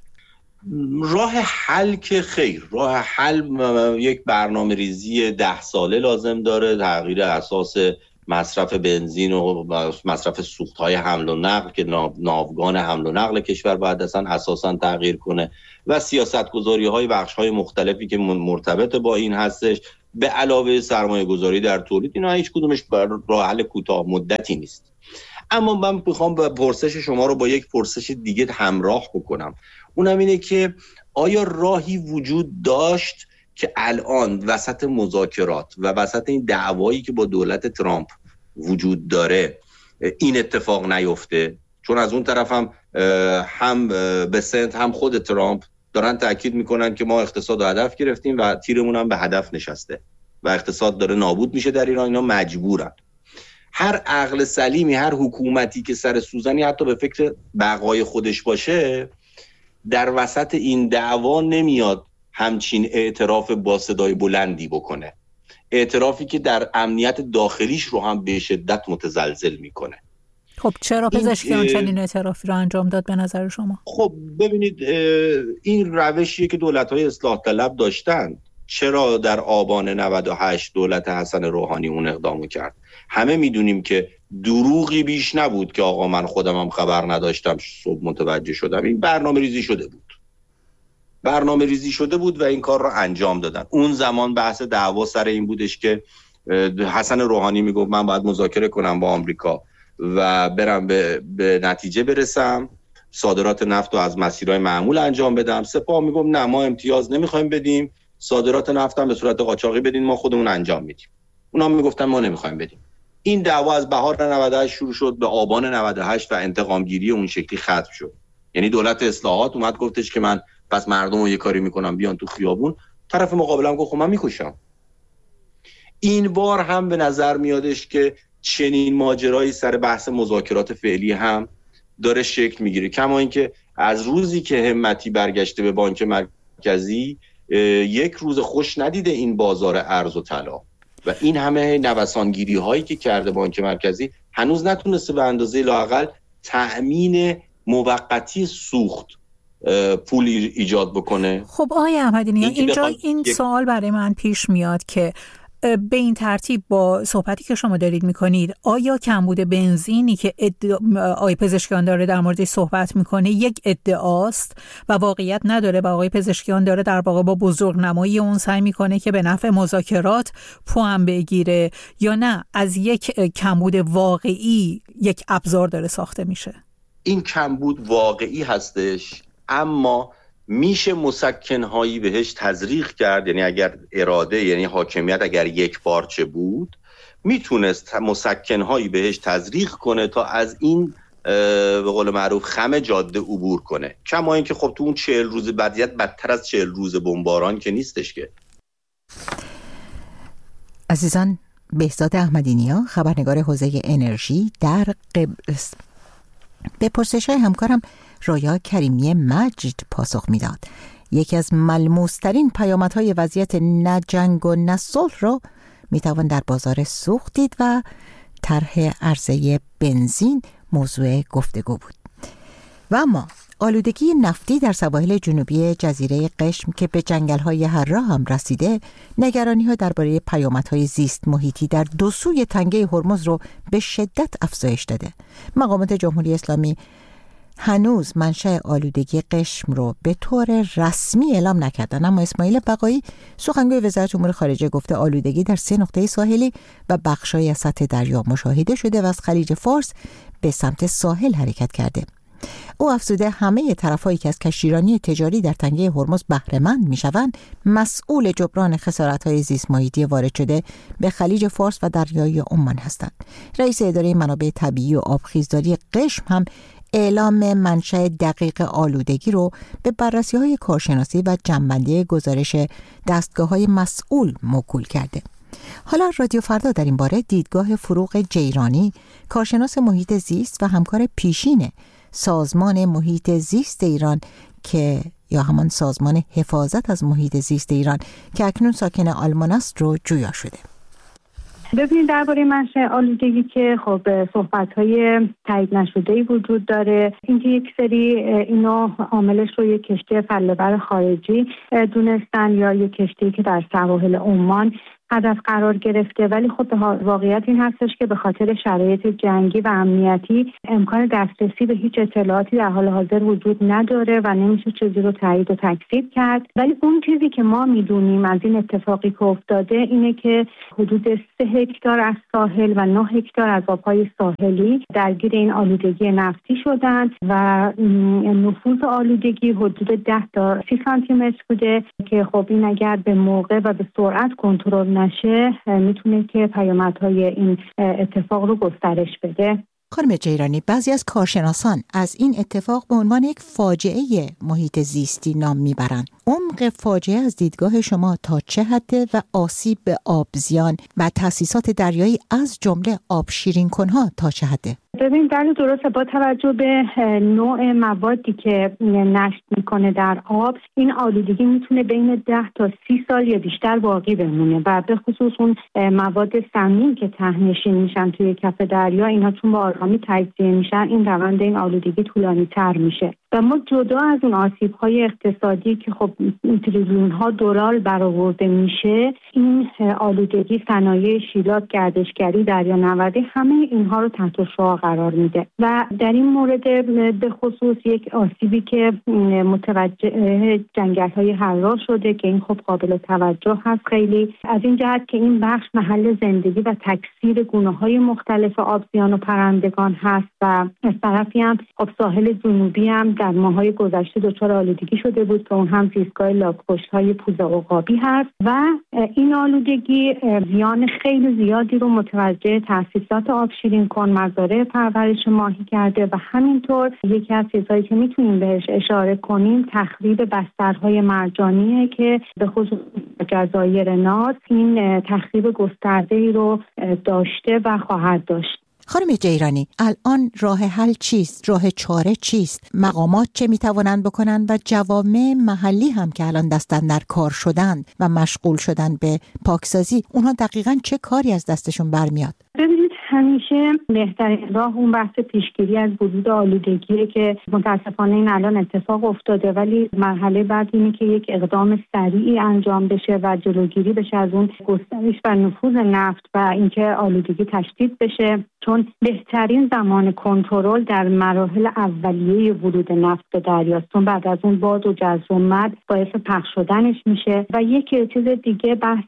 راه حل که خیر، راه حل یک برنامه ریزی 10 ساله لازم داره، تغییر اساس مصرف بنزین و مصرف سوخت‌های حمل و نقل که ناوگان حمل و نقل کشور باید اصلا اساساً تغییر کنه و سیاست‌گذاری‌های بخش‌های مختلفی که مرتبط با این هستش، به علاوه سرمایه‌گذاری در تولید. اینا هیچ کدومش راه حل کوتاه مدتی نیست. اما من می‌خوام به پرسش شما رو با یک پرسش دیگه همراه بکنم. اونم اینه که آیا راهی وجود داشت که الان وسط مذاکرات و وسط این دعوایی که با دولت ترامپ وجود داره این اتفاق نیفته؟ چون از اون طرف هم بسنت هم خود ترامپ دارن تاکید میکنن که ما اقتصاد رو هدف گرفتیم و تیرمون هم به هدف نشسته و اقتصاد داره نابود میشه در ایران. اینا مجبورن. هر عقل سلیمی، هر حکومتی که سر سوزنی حتی به فکر بقای خودش باشه، در وسط این دعوا نمیاد همچین اعتراف با صدای بلندی بکنه، اعترافی که در امنیت داخلیش رو هم به شدت متزلزل میکنه. خب چرا پزشکیان چنین اعترافی رو انجام داد به نظر شما؟ خب ببینید، این روشیه که دولت‌های اصلاح طلب داشتن چرا در آبان 98 دولت حسن روحانی اون اقدامو کرد؟ همه میدونیم که دروغی بیش نبود که آقا من خودم هم خبر نداشتم، صبح متوجه شدم. این برنامه ریزی شده بود و این کار رو انجام دادن. اون زمان بحث دعوا سر این بودش که حسن روحانی میگفت من باید مذاکره کنم با آمریکا و برم به نتیجه برسم، صادرات نفت رو از مسیرهای معمول انجام بدم. سپاه میگفت نه، ما امتیاز نمیخوایم بدیم، صادرات نفت هم به صورت قاچاقی بدین، ما خودمون انجام میدیم. اونا میگفتن ما نمیخوایم بدیم. این دعوا از بهار 98 شروع شد، به آبان 98 و انتقام گیری اون شکلی ختم شد. یعنی دولت اصلاحات اومد گفتش که من پس مردم رو یه کاری میکنم بیان تو خیابون، طرف مقابلم گفت خب من میکشم. این بار هم به نظر میادش که چنین ماجرایی سر بحث مذاکرات فعلی هم داره شکل میگیره، کما اینکه از روزی که همتی برگشته به بانک مرکزی یک روز خوش ندیده این بازار ارز و طلا و این همه نوسانگیری هایی که کرده بانک مرکزی هنوز نتونسته به اندازه لااقل تأمین موقتی سوخت پول ایجاد بکنه. خب آقای احمدی، اینجا این سوال برای من پیش میاد که به این ترتیب با صحبتی که شما دارید میکنید، آیا کمبود بنزینی که آقای پزشکیان داره در موردش صحبت میکنه یک ادعاست و واقعیت نداره و آقای پزشکیان داره در واقع با بزرگنمایی اون سعی میکنه که به نفع مذاکرات پوان بگیره، یا نه از یک کمبود واقعی یک ابزار داره ساخته میشه؟ این کمبود واقعی هستش، اما میشه مسکن‌هایی بهش تزریق کرد. یعنی اگر اراده، یعنی حاکمیت اگر یک پارچه بود، میتونست مسکن‌هایی بهش تزریق کنه تا از این به قول معروف خم جاده عبور کنه. کما اینکه خب تو اون 40 روز بعدیت بدتر از 40 روز بمباران که نیستش که. عزیزان، بهزاد احمدی‌نیا، خبرنگار حوزه انرژی در قبرس، به پرسش‌های همکارم رویا کریمی مجد پاسخ میداد. یکی از ملموس‌ترین پیامدهای وضعیت نه جنگ و نه صلح رو میتوان در بازار سوخت دید و طرح عرضه بنزین موضوع گفتگو بود. و اما آلودگی نفتی در سواحل جنوبی جزیره قشم که به جنگل‌های حرا هم رسیده، نگرانی‌ها درباره پیامدهای زیست محیطی در دو سوی تنگه هرمز رو به شدت افزایش داده. مقامات جمهوری اسلامی هنوز منشأ آلودگی قشم رو به طور رسمی اعلام نکردن، اما اسماعیل بقایی، سخنگوی وزارت امور خارجه، گفته آلودگی در 3 نقطه ساحلی و بخش‌های از سطح دریا مشاهده شده و از خلیج فارس به سمت ساحل حرکت کرده. او افزوده همه طرفایی که از کشتیرانی تجاری در تنگه هرمز بهره مند میشوند مسئول جبران خسارت‌های زیست محیطی وارد شده به خلیج فارس و دریای عمان هستند. رئیس اداره منابع طبیعی و آبخیزداری قشم هم اعلام منشأ دقیق آلودگی رو به بررسی‌های کارشناسی و جمع‌بندی گزارش دستگاه‌های مسئول موکول کرده. حالا رادیو فردا در این باره دیدگاه فروغ جیرانی، کارشناس محیط زیست و همکار پیشین سازمان محیط زیست ایران یا همان سازمان حفاظت از محیط زیست ایران که اکنون ساکن آلمان است رو جویا شده. ببینید، درباره منشأ آلودگی که خب صحبت‌های تایید نشده‌ای وجود داره. اینکه یک سری اینو عاملش رو یک کشتی فله‌بر خارجی دونستن یا یک کشتی که در سواحل عمان هدف قرار گرفته، ولی خب واقعیت این هستش که به خاطر شرایط جنگی و امنیتی امکان دسترسی به هیچ اطلاعاتی در حال حاضر وجود نداره و نمیشه چیزی رو تایید و تکذیب کرد. ولی اون چیزی که ما میدونیم از این اتفاقی که افتاده اینه که حدود 3 هکتار از ساحل و 9 هکتار از آبهای ساحلی درگیر این آلودگی نفتی شدن و نفوذ آلودگی حدود 10 تا 30 سانتی متر بوده که خب این اگر به موقع و به سرعت کنترل نشه میتونه که پیامدهای این اتفاق رو گسترش بده. خانم جیرانی، بعضی از کارشناسان از این اتفاق به عنوان یک فاجعه محیط زیستی نام میبرند. عمق فاجعه از دیدگاه شما تا چه حده و آسیب به آبزیان و تأسیسات دریایی از جمله آب شیرین کنها تا چه حده؟ ببین بله درسته، با توجه به نوع موادی که نشت میکنه در آب، این آلودگی میتونه بین 10 تا 30 سال یا بیشتر باقی بمونه و به خصوص اون مواد سمی که ته‌نشین میشن توی کف دریا، اینا چون با آرامی تجزیه میشن، این روند این آلودگی طولانی تر میشه. و ما جدا از اون آسیب‌های اقتصادی که خب تریلیون‌ها دلار برآورده میشه، این آلودگی، صنایع شیلات، گردشگری، دریانوردی، همه اینها رو تحت شعاع قرار میده. و در این مورد به خصوص یک آسیبی که متوجه جنگل‌های حرار شده که این خب قابل توجه هست خیلی، از این جهت که این بخش محل زندگی و تکثیر گونه‌های مختلف آبزیان و پرندگان هست و از طرفی هم خب ساحل جنوبی هم در ماه‌های گذشته دچار آلودگی شده بود که اون هم زیستگاه لاک‌پشت‌های پوزه عقابی هست و این آلودگی زیان خیلی زیادی رو متوجه تأسیسات آب شیرین کن، مزارع پرورش ماهی کرده و همینطور یکی از چیزهایی که میتونیم بهش اشاره کنیم تخریب بسترهای مرجانیه که به خصوص جزایر ناز این تخریب گسترده‌ای رو داشته و خواهد داشت. خانم جیرانی، الان راه حل چیست؟ راه چاره چیست؟ مقامات چه میتوانند بکنند و جوامع محلی هم که الان دستن در کار شدن و مشغول شدن به پاکسازی، اونها دقیقاً چه کاری از دستشون برمیاد؟ ببینید همیشه بهترین راه اون بحث پیشگیری از ورود آلودگیه که متاسفانه این الان اتفاق افتاده، ولی مرحله بعد اینه که یک اقدام سریعی انجام بشه و جلوگیری بشه از اون گسترش و نفوذ نفت و اینکه آلودگی تشدید بشه، چون بهترین زمان کنترل در مراحل اولیه ورود نفت به دریاست، چون بعد از اون باد و جزر و مد باعث پخش شدنش میشه. و یک چیز دیگه بحث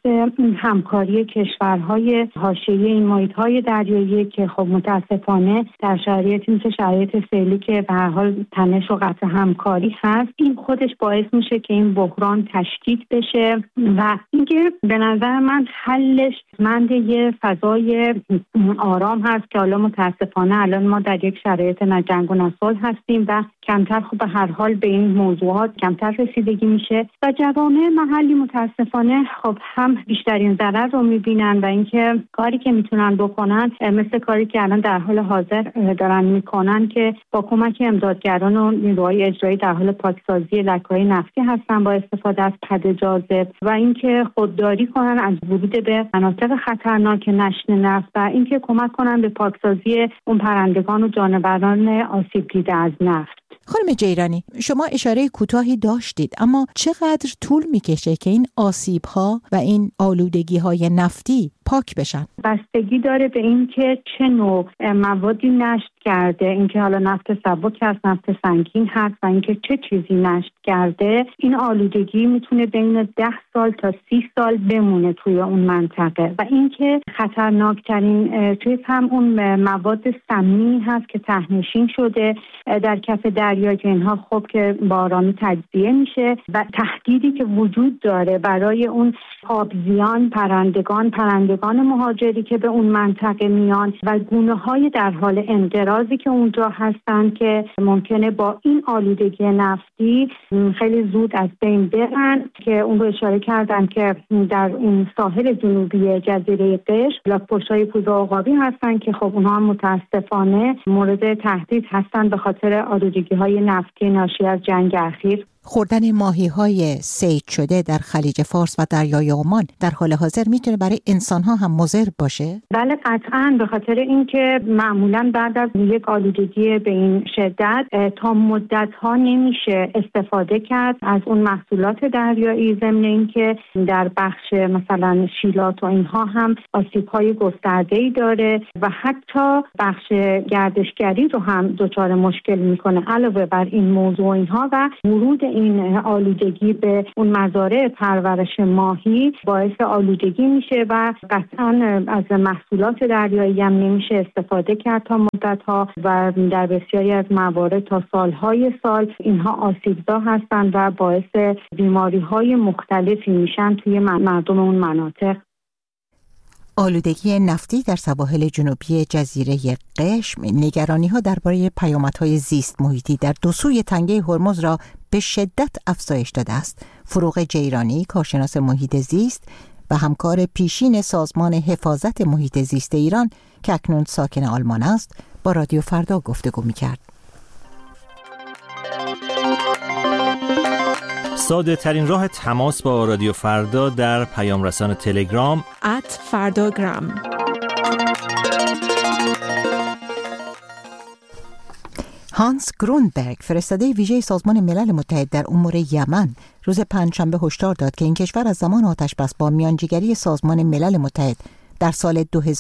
همکاری کشورهای حاشیه این محیط‌های دریایی که خب متاسفانه در شرایطی مثل شرایط فعلی که به هر حال تنش و قطع همکاری هست، این خودش باعث میشه که این بحران تشدید بشه و اینکه به نظر من حلش مند یه فضای آرام هست که حالا متاسفانه الان ما در یک شرایط نه جنگ و نه صلح هستیم و کمتر خب به هر حال به این موضوعات کمتر رسیدگی میشه و جوامع محلی متاسفانه خب هم بیشترین ضرر رو میبینن و اینکه کاری که میتونن بکنن مثل کاری که الان در حال حاضر دارن میکنن که با کمک امدادگران و نیروهای اجرایی در حال پاکسازی لکه‌های نفتی هستن با استفاده از پد جاذب و اینکه خودداری کنن از ورود به مناطق خطرناک نشت نفت و اینکه کمک کنن به پاکسازی اون پرندگان و جانوران آسیب دیده از نفت. خانم جیرانی، شما اشاره کوتاهی داشتید، اما چقدر طول میکشه که این آسیب‌ها و این آلودگی‌های نفتی پاک بشن؟ بستگی داره به این که چه نوع موادی نشت کرده، اینکه حالا نفت سبک هست، نفت سنگین هست و اینکه چه چیزی نشت کرده. این آلودگی میتونه بین 10 سال تا 30 سال بمونه توی اون منطقه و اینکه خطرناکترین چیز هم اون مواد سمی هست که ته‌نشین شده در کف دریا که اینها خب که با آرامی تجزیه میشه و تهدیدی که وجود داره برای اون آبزیان، پرندگان مهاجری که به اون منطقه میان و گونه‌های در حال انقراضی که اونجا هستن که ممکنه با این آلودگی نفتی خیلی زود از بین برن، که اون رو اشاره کردن که در این ساحل جنوبی جزیره قشم لاک‌پشت‌های پوزه عقابی هستن که خب اونها هم متاسفانه مورد تهدید هستن به خاطر آلودگی‌های نفتی ناشی از جنگ اخیر. خوردن ماهی‌های صید شده در خلیج فارس و دریای عمان در حال حاضر میتونه برای انسان‌ها هم مضر باشه؟ بله قطعاً، به خاطر اینکه معمولاً بعد از یک آلودگی به این شدت تا مدت‌ها نمیشه استفاده کرد از اون محصولات دریایی، ضمن اینکه در بخش مثلا شیلات و اینها هم آسیب‌های گسترده‌ای داره و حتی بخش گردشگری رو هم دچار مشکل میکنه. علاوه بر این موضوع اینها و ورود این آلودگی به اون مزارع پرورش ماهی باعث آلودگی میشه و قطعاً از محصولات دریایی هم نمیشه استفاده کرد تا مدت‌ها و در بسیاری از موارد تا سالهای سال اینها آسیبزا هستند و باعث بیماری‌های مختلفی میشن توی مردم اون مناطق. آلودگی نفتی در سواحل جنوبی جزیره قشم نگرانی‌ها درباره پیامدهای زیست محیطی در دو سوی تنگه هرمز را به شدت افزایش داده است. فروغ جیرانی، کارشناس محیط زیست و همکار پیشین سازمان حفاظت محیط زیست ایران که اکنون ساکن آلمان است، با رادیو فردا گفتگو می‌کرد. ساده ترین راه تماس با رادیو فردا در پیام رسان تلگرام @فرdagram. هانس گرونبرگ، فرستاده ویژه سازمان ملل متحد در امور یمن، روز پنجشنبه هشدار داد که این کشور از زمان آتش‌بس با میانجیگری سازمان ملل متحد در سال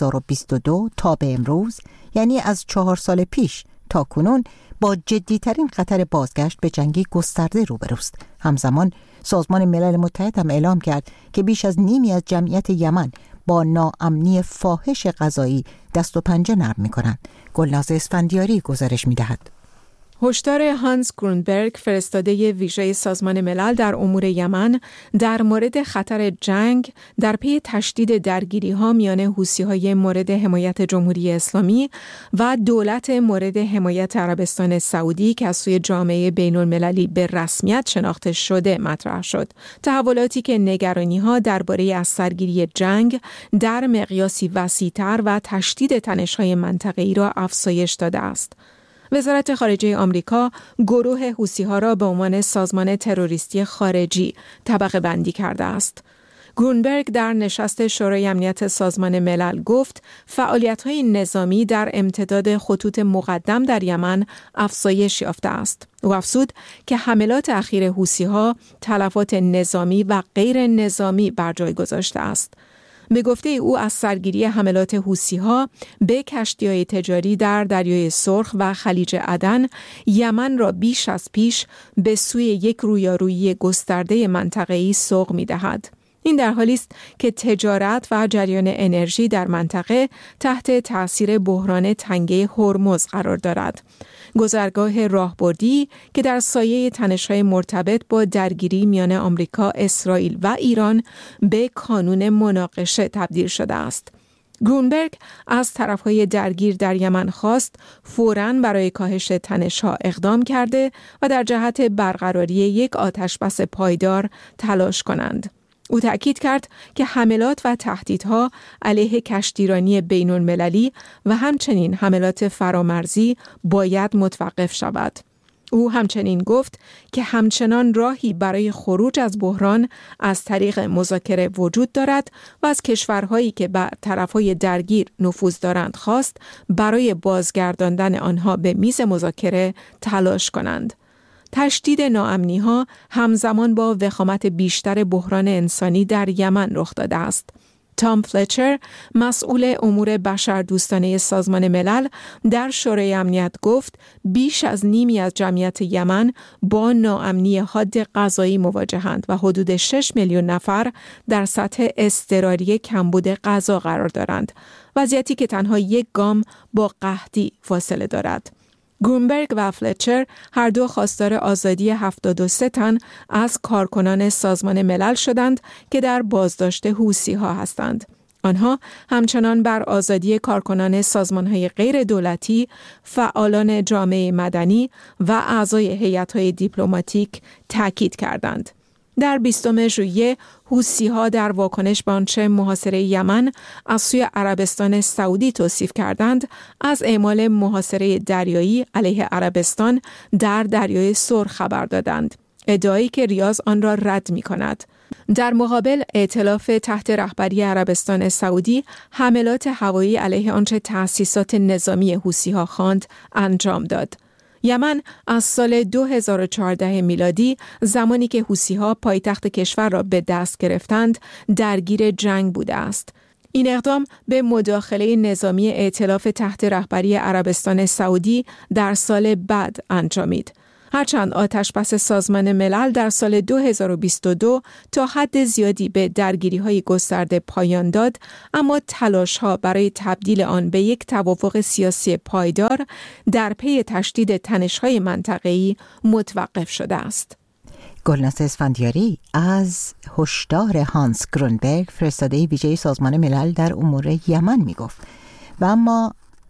2022 تا به امروز، یعنی از 4 سال پیش تا کنون، با جدی‌ترین خطر بازگشت به جنگ گسترده روبروست. همزمان سازمان ملل متحد هم اعلام کرد که بیش از نیمی از جمعیت یمن با ناامنی فاحش غذایی دست و پنجه نرم می‌کنند. گلناز اسفندیاری گزارش می‌دهد. هشدار هانس گرونبرگ، فرستاده ویژه سازمان ملل در امور یمن، در مورد خطر جنگ در پی تشدید درگیری‌ها میان حوثی‌های مورد حمایت جمهوری اسلامی و دولت مورد حمایت عربستان سعودی که از سوی جامعه بین‌المللی به رسمیت شناخته شده مطرح شد. تحولاتی که نگرانی‌ها درباره از سرگیری جنگ در مقیاسی وسیع‌تر و تشدید تنش‌های منطقه‌ای را افزایش داده است. وزارت خارجه آمریکا گروه حوثی‌ها را به عنوان سازمان تروریستی خارجی طبقه بندی کرده است. گرونبرگ در نشست شورای امنیت سازمان ملل گفت فعالیت‌های نظامی در امتداد خطوط مقدم در یمن افزایش یافته است. او افزود که حملات اخیر حوثی‌ها تلفات نظامی و غیر نظامی بر جای گذاشته است. به گفته او از سرگیری حملات حوثی‌ها به کشتی‌های تجاری در دریای سرخ و خلیج عدن، یمن را بیش از پیش به سوی یک رویارویی گسترده منطقه‌ای سوق می‌دهد. این در حالی است که تجارت و جریان انرژی در منطقه تحت تأثیر بحران تنگه هرمز قرار دارد. گذرگاه راهبردی که در سایه تنش‌های مرتبط با درگیری میان آمریکا، اسرائیل و ایران به کانون مناقشه تبدیل شده است. گرونبرگ از طرف‌های درگیر در یمن خواست فوراً برای کاهش تنش‌ها اقدام کرده و در جهت برقراری یک آتش‌بس پایدار تلاش کنند. او تأکید کرد که حملات و تهدیدها علیه کشتیرانی بین‌المللی و همچنین حملات فرامرزی باید متوقف شود. او همچنین گفت که همچنان راهی برای خروج از بحران از طریق مذاکره وجود دارد و از کشورهایی که بر طرفهای درگیر نفوذ دارند خواست برای بازگرداندن آنها به میز مذاکره تلاش کنند. تشدید ناامنی‌ها همزمان با وخامت بیشتر بحران انسانی در یمن رخ داده است. تام فلچر، مسئول امور بشردوستانه سازمان ملل، در شورای امنیت گفت بیش از نیمی از جمعیت یمن با ناامنی حاد غذایی مواجهند و حدود 6 میلیون نفر در سطح اضطراری کمبود غذا قرار دارند، وضعیتی که تنها یک گام با قحطی فاصله دارد. گرونبرگ و فلچر هر دو خواستار آزادی 73 تن از کارکنان سازمان ملل شدند که در بازداشت حوثی‌ها هستند. آنها همچنان بر آزادی کارکنان سازمان‌های غیر دولتی، فعالان جامعه مدنی و اعضای هیئت‌های دیپلماتیک تاکید کردند. در 20 ژوئیه حوثی‌ها در واکنش به آنچه محاصره یمن از سوی عربستان سعودی توصیف کردند، از اعمال محاصره دریایی علیه عربستان در دریای سرخ خبر دادند، ادعایی که ریاض آن را رد می‌کند. در مقابل، ائتلاف تحت رهبری عربستان سعودی حملات هوایی علیه آنچه تأسیسات نظامی حوثی‌ها خواند انجام داد. یمن از سال 2014 میلادی، زمانی که حوثی‌ها پایتخت کشور را به دست گرفتند، درگیر جنگ بوده است. این اقدام به مداخله نظامی ائتلاف تحت رهبری عربستان سعودی در سال بعد انجامید. هرچند آتش‌بس سازمان ملل در سال 2022 تا حد زیادی به درگیری‌های گسترده پایان داد، اما تلاش‌ها برای تبدیل آن به یک توافق سیاسی پایدار در پی تشدید تنش‌های منطقه‌ای متوقف شده است. گلناز اسفندیاری از هشدار هانس گرونبرگ، فرستاده ویژه سازمان ملل در امور یمن میگفت. و اما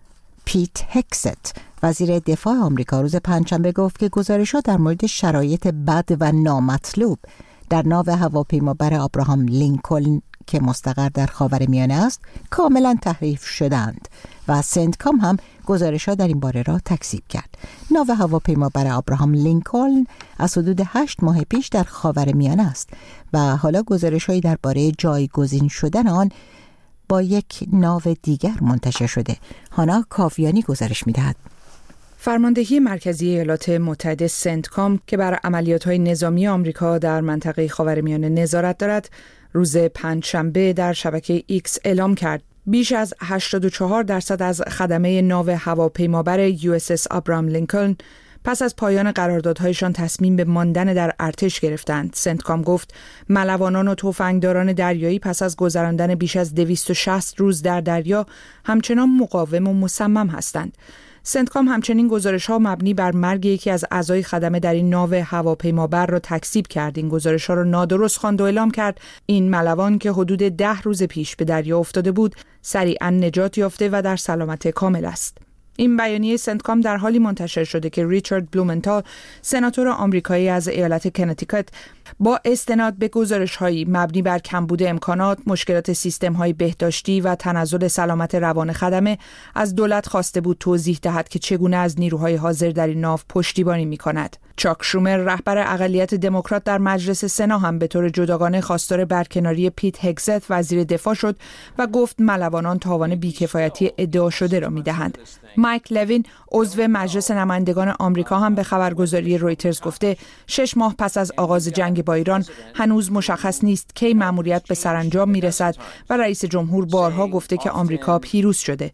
پیت هکست، وزیر دفاع آمریکا، روز پنجشنبه گفت که گزارش‌ها در مورد شرایط بد و نامطلوب در ناو هواپیمابر ابراهام لینکلن که مستقر در خاورمیانه است کاملا تحریف شدند و سنتکام هم گزارش‌ها در این باره را تکذیب کرد. ناو هواپیمابر ابراهام لینکلن از حدود 8 ماه پیش در خاورمیانه است و حالا گزارش‌هایی درباره جایگزین شدن آن با یک ناو دیگر منتشر شده. هانا کاویانی گزارش می‌دهد. فرماندهی مرکزی ایالات متحده سنتکام که بر عملیات‌های نظامی آمریکا در منطقه خاورمیانه نظارت دارد، روز پنجشنبه در شبکه ایکس اعلام کرد بیش از 84% از خدمه ناو هواپیمابر USS ابراهام لینکلن پس از پایان قراردادهایشان تصمیم به ماندن در ارتش گرفتند. سنتکام گفت ملوانان و تفنگداران دریایی پس از گذراندن بیش از 260 روز در دریا همچنان مقاوم و مصمم هستند. سنتکام همچنین گزارش‌ها مبنی بر مرگ یکی از اعضای خدمه در این ناو هواپیمابر را تکذیب کرد. این گزارش‌ها را نادرست خواند و اعلام کرد این ملوان که حدود 10 روز پیش به دریا افتاده بود، سریعاً نجات یافته و در سلامت کامل است. این بیانیه سنتکام در حالی منتشر شده که ریچارد بلومنتال، سناتور آمریکایی از ایالت کنتیکت، با استناد به گزارش‌هایی مبنی بر کمبود امکانات، مشکلات سیستم‌های بهداشتی و تنزل سلامت روان خدمه از دولت خواسته بود توضیح دهد که چگونه از نیروهای حاضر در این ناو پشتیبانی می‌کند. چاک شومر، رهبر اقلیت دموکرات در مجلس سنا، هم به طور جداگانه خواستار برکناری پیت هگزت وزیر دفاع شد و گفت ملوانان تاوان بیکفایتی ادعا شده را می‌دهند. مایک لوین، عضو مجلس نمایندگان آمریکا، هم به خبرگزاری رویترز گفته 6 ماه پس از آغاز جنگ با ایران هنوز مشخص نیست کی مأموریت به سرانجام میرسد و رئیس جمهور بارها گفته که آمریکا پیروز شده.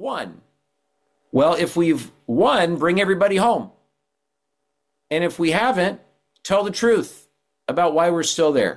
Well, if we've won, bring everybody home. And if we haven't, tell the truth about why we're still there.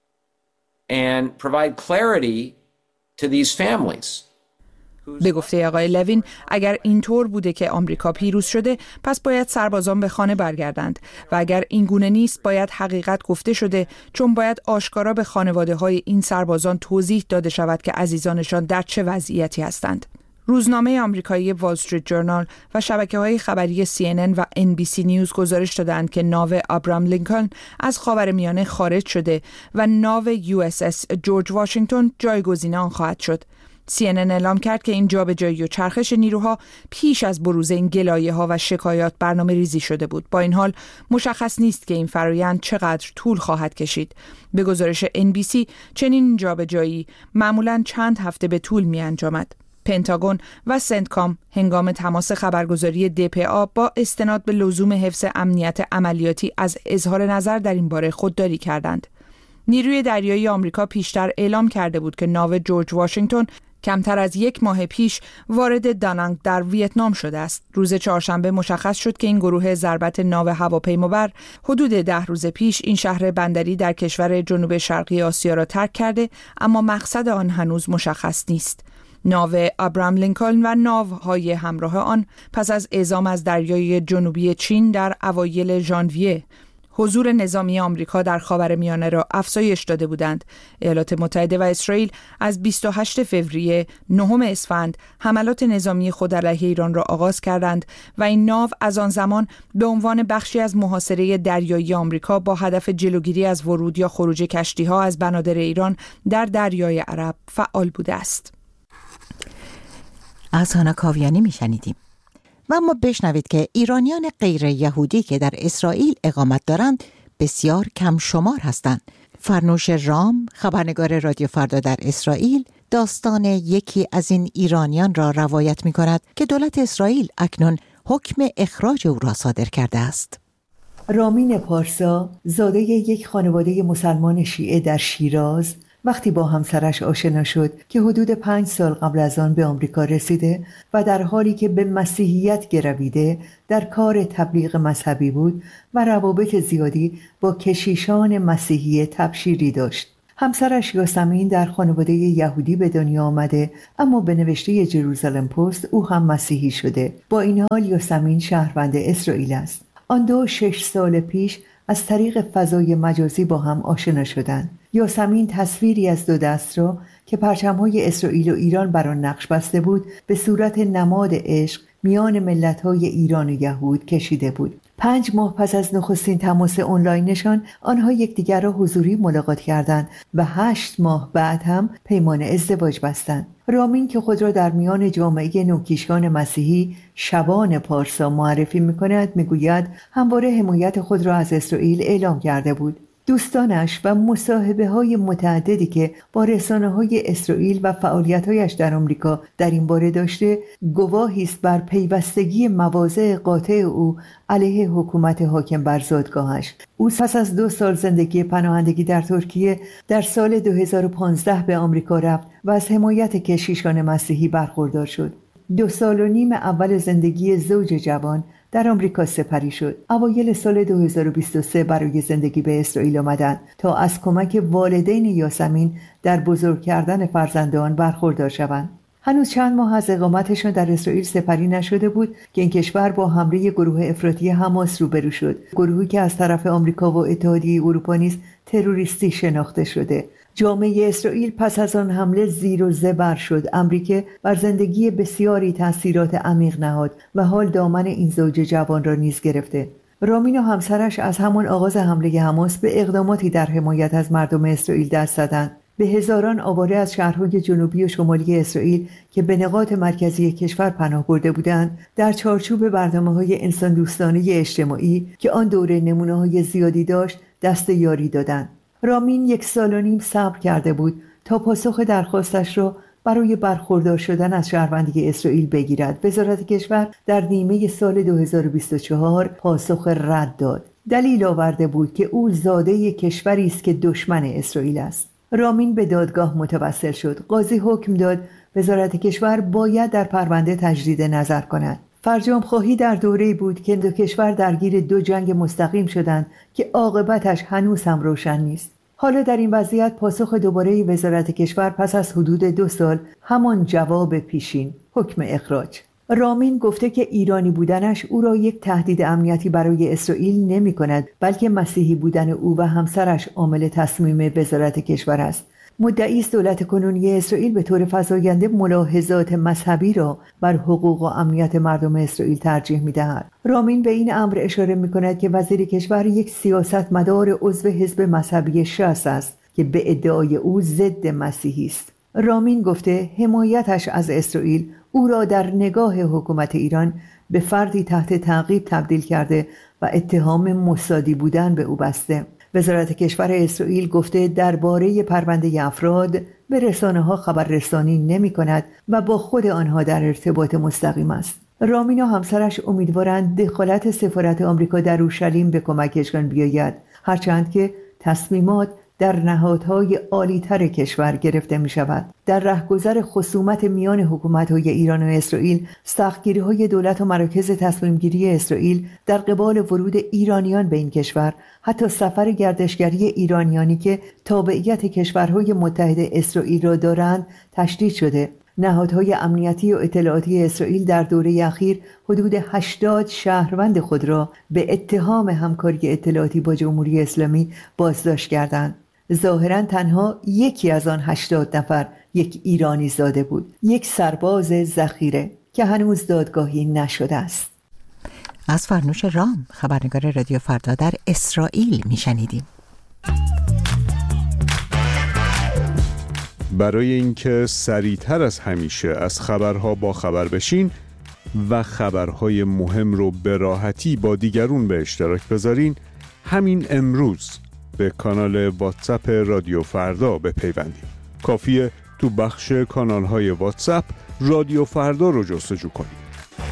And provide clarity to these families. به گفته آقای لوین، اگر اینطور بوده که آمریکا پیروز شده، پس باید سربازان به خانه برگردند و اگر این گونه نیست، باید حقیقت گفته شده، چون باید آشکارا به خانواده های این سربازان توضیح داده شود که عزیزانشان در چه وضعیتی هستند. روزنامه آمریکایی وال استریت جورنال و شبکه‌های خبری CNN و NBC نیوز گزارش دادند که ناو ابراهام لینکلن از خاورمیانه خارج شده و ناو USS جورج واشنگتن جایگزین آن خواهد شد. CNN اعلام کرد که این جابجایی و چرخش نیروها پیش از بروز این گلایه‌ها و شکایات برنامه‌ریزی شده بود. با این حال مشخص نیست که این فرآیند چقدر طول خواهد کشید. به گزارش NBC چنین جابجایی معمولاً چند هفته به طول می‌انجامد. پنتاگون و سنتکام هنگام تماس خبرگزاری DPA با استناد به لزوم حفظ امنیت عملیاتی از اظهار نظر در این باره خودداری کردند. نیروی دریایی آمریکا پیشتر اعلام کرده بود که ناو جورج واشنگتن کمتر از 1 ماه پیش وارد دانانگ در ویتنام شده است. روز چهارشنبه مشخص شد که این گروه ضربت ناو هواپیمابر حدود 10 روز پیش این شهر بندری در کشور جنوب شرقی آسیا را ترک کرده، اما مقصد آن هنوز مشخص نیست. ناو ابراهام لینکلن و ناوهای همراه آن پس از اعزام از دریای جنوبی چین در اوایل ژانویه حضور نظامی آمریکا در خاورمیانه را افزایش داده بودند. ایالات متحده و اسرائیل از 28 فوریه 9 اسفند حملات نظامی خود علیه ایران را آغاز کردند و این ناو از آن زمان به عنوان بخشی از محاصره دریایی آمریکا با هدف جلوگیری از ورود یا خروج کشتی‌ها از بنادر ایران در دریای عرب فعال بوده است. از هانا کاویانی میشنیدیم. و اما بشنوید که ایرانیان غیر یهودی که در اسرائیل اقامت دارند بسیار کم شمار هستند. فرنوش رام، خبرنگار رادیو فردا در اسرائیل، داستان یکی از این ایرانیان را روایت می کند که دولت اسرائیل اکنون حکم اخراج او را صادر کرده است. رامین پارسا، زاده یک خانواده مسلمان شیعه در شیراز، وقتی با همسرش آشنا شد که حدود 5 سال قبل از آن به آمریکا رسیده و در حالی که به مسیحیت گرویده در کار تبلیغ مذهبی بود و روابط زیادی با کشیشان مسیحی تبشیری داشت. همسرش یاسمین در خانواده یهودی به دنیا آمده، اما به نوشته جروزالم پست او هم مسیحی شده. با این حال یاسمین شهروند اسرائیل است. آن دو 6 سال پیش از طریق فضای مجازی با هم آشنا شدند. یاسمین تصویری از 2 دست را که پرچم‌های اسرائیل و ایران بر آن نقش بسته بود به صورت نماد عشق میان ملت‌های ایران و یهود کشیده بود. 5 ماه پس از نخستین تماس آنلاینشان آنها یکدیگر را حضوری ملاقات کردند و 8 ماه بعد هم پیمان ازدواج بستند. رامین که خود را در میان جامعه نوکیشگان مسیحی شبان پارسا معرفی می‌کند می‌گوید همواره حمایت خود را از اسرائیل اعلام کرده بود. دوستانش و مصاحبه‌های متعددی که با رسانه‌های اسرائیل و فعالیت‌هایش در آمریکا در این باره داشته گواهی است بر پیوستگی مواضع قاطع او علیه حکومت حاکم بر زادگاهش. او پس از 2 سال زندگی پناهندگی در ترکیه در سال 2015 به آمریکا رفت و از حمایت کشیشان مسیحی برخوردار شد. 2 سال و نیم اول زندگی زوج جوان در آمریکا سپری شد. اوایل سال 2023 برای زندگی به اسرائیل آمدند تا از کمک والدین یاسمین در بزرگ کردن فرزندان برخوردار شوند. هنوز چند ماه از اقامتشان در اسرائیل سپری نشده بود که این کشور با حمله گروه افراطی حماس روبرو شد. گروهی که از طرف آمریکا و اتحادیه اروپا نیز تروریستی شناخته شده. جامعه اسرائیل پس از آن حمله زیر و زبر شد. امریکا بر زندگی بسیاری تأثیرات عمیق نهاد و حال دامن این زوج جوان را نیز گرفته. رامین و همسرش از همان آغاز حمله حماس به اقداماتی در حمایت از مردم اسرائیل دست زدند. به هزاران آواره از شهرهای جنوبی و شمالی اسرائیل که به نقاط مرکزی کشور پناه برده بودند در چارچوب برنامه‌های انسان دوستانه اجتماعی که آن دوره نمونه‌های زیادی داشت دست یاری دادند. رامین 1 سال و نیم صبر کرده بود تا پاسخ درخواستش را برای برخوردار شدن از شهروندی اسرائیل بگیرد. وزارت کشور در نیمه سال 2024 پاسخ رد داد. دلیل آورده بود که او زاده کشوری است که دشمن اسرائیل است. رامین به دادگاه متوسل شد. قاضی حکم داد وزارت کشور باید در پرونده تجدید نظر کند. فرجام خواهی در دوره‌ای بود که 2 کشور درگیر 2 جنگ مستقیم شدند که عاقبتش هنوز هم روشن نیست. حالا در این وضعیت پاسخ دوباره وزارت کشور پس از حدود 2 سال همان جواب پیشین، حکم اخراج. رامین گفته که ایرانی بودنش او را یک تهدید امنیتی برای اسرائیل نمی کند، بلکه مسیحی بودن او و همسرش عامل تصمیم وزارت کشور است. مدعی است دولت کنونی اسرائیل به طور فزاینده ملاحظات مذهبی را بر حقوق و امنیت مردم اسرائیل ترجیح می‌دهد. رامین به این امر اشاره می‌کند که وزیر کشور یک سیاستمدار عضو حزب مذهبی شاس است که به ادعای او ضد مسیحی است. رامین گفته حمایتش از اسرائیل او را در نگاه حکومت ایران به فردی تحت تعقیب تبدیل کرده و اتهام موسادی بودن به او بسته. وزارت کشور اسرائیل گفته درباره پرونده افراد به رسانه‌ها خبررسانی نمی‌کند و با خود آنها در ارتباط مستقیم است. رامین و همسرش امیدوارند دخالت سفارت آمریکا در اورشلیم به کمکشان بیاید، هرچند که تصمیمات در نهادهای عالی‌تر کشور گرفته می‌شود. در رهگذر خصومت میان حکومت‌های ایران و اسرائیل، سختگیری‌های دولت و مراکز تصمیم‌گیری اسرائیل در قبال ورود ایرانیان به این کشور، حتی سفر گردشگری ایرانیانی که تابعیت کشورهای متحد اسرائیل را دارند، تشدید شده. نهادهای امنیتی و اطلاعاتی اسرائیل در دوره اخیر حدود 80 شهروند خود را به اتهام همکاری اطلاعاتی با جمهوری اسلامی بازداشت کردند. ظاهراً تنها یکی از آن 80 نفر یک ایرانی زاده بود، یک سرباز ذخیره که هنوز دادگاهی نشده است. از فرنوش رام، خبرنگار رادیو فردا در اسرائیل میشنیدیم. برای اینکه سریعتر از همیشه از خبرها با خبر بشین و خبرهای مهم رو به راحتی با دیگرون به اشتراک بذارین، همین امروز به کانال واتساپ رادیو فردا بپیوندید. کافیه تو بخش کانال‌های واتساپ رادیو فردا رو جستجو کنید.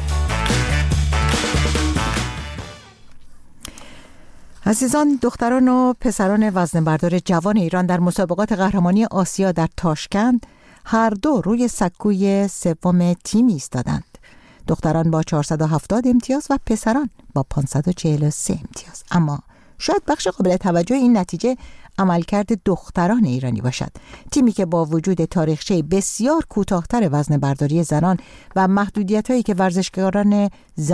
عزیزان، دختران و پسران وزنه‌بردار جوان ایران در مسابقات قهرمانی آسیا در تاشکند هر دو روی سکوی سوم تیمی ایستادند. دختران با 470 امتیاز و پسران با 543 امتیاز. اما شاید بخش قابل توجه این نتیجه عملکرد دختران ایرانی باشد. تیمی که با وجود تاریخچه بسیار کوتاه‌تر وزنه‌برداری زنان و محدودیت‌هایی که ورزشکاران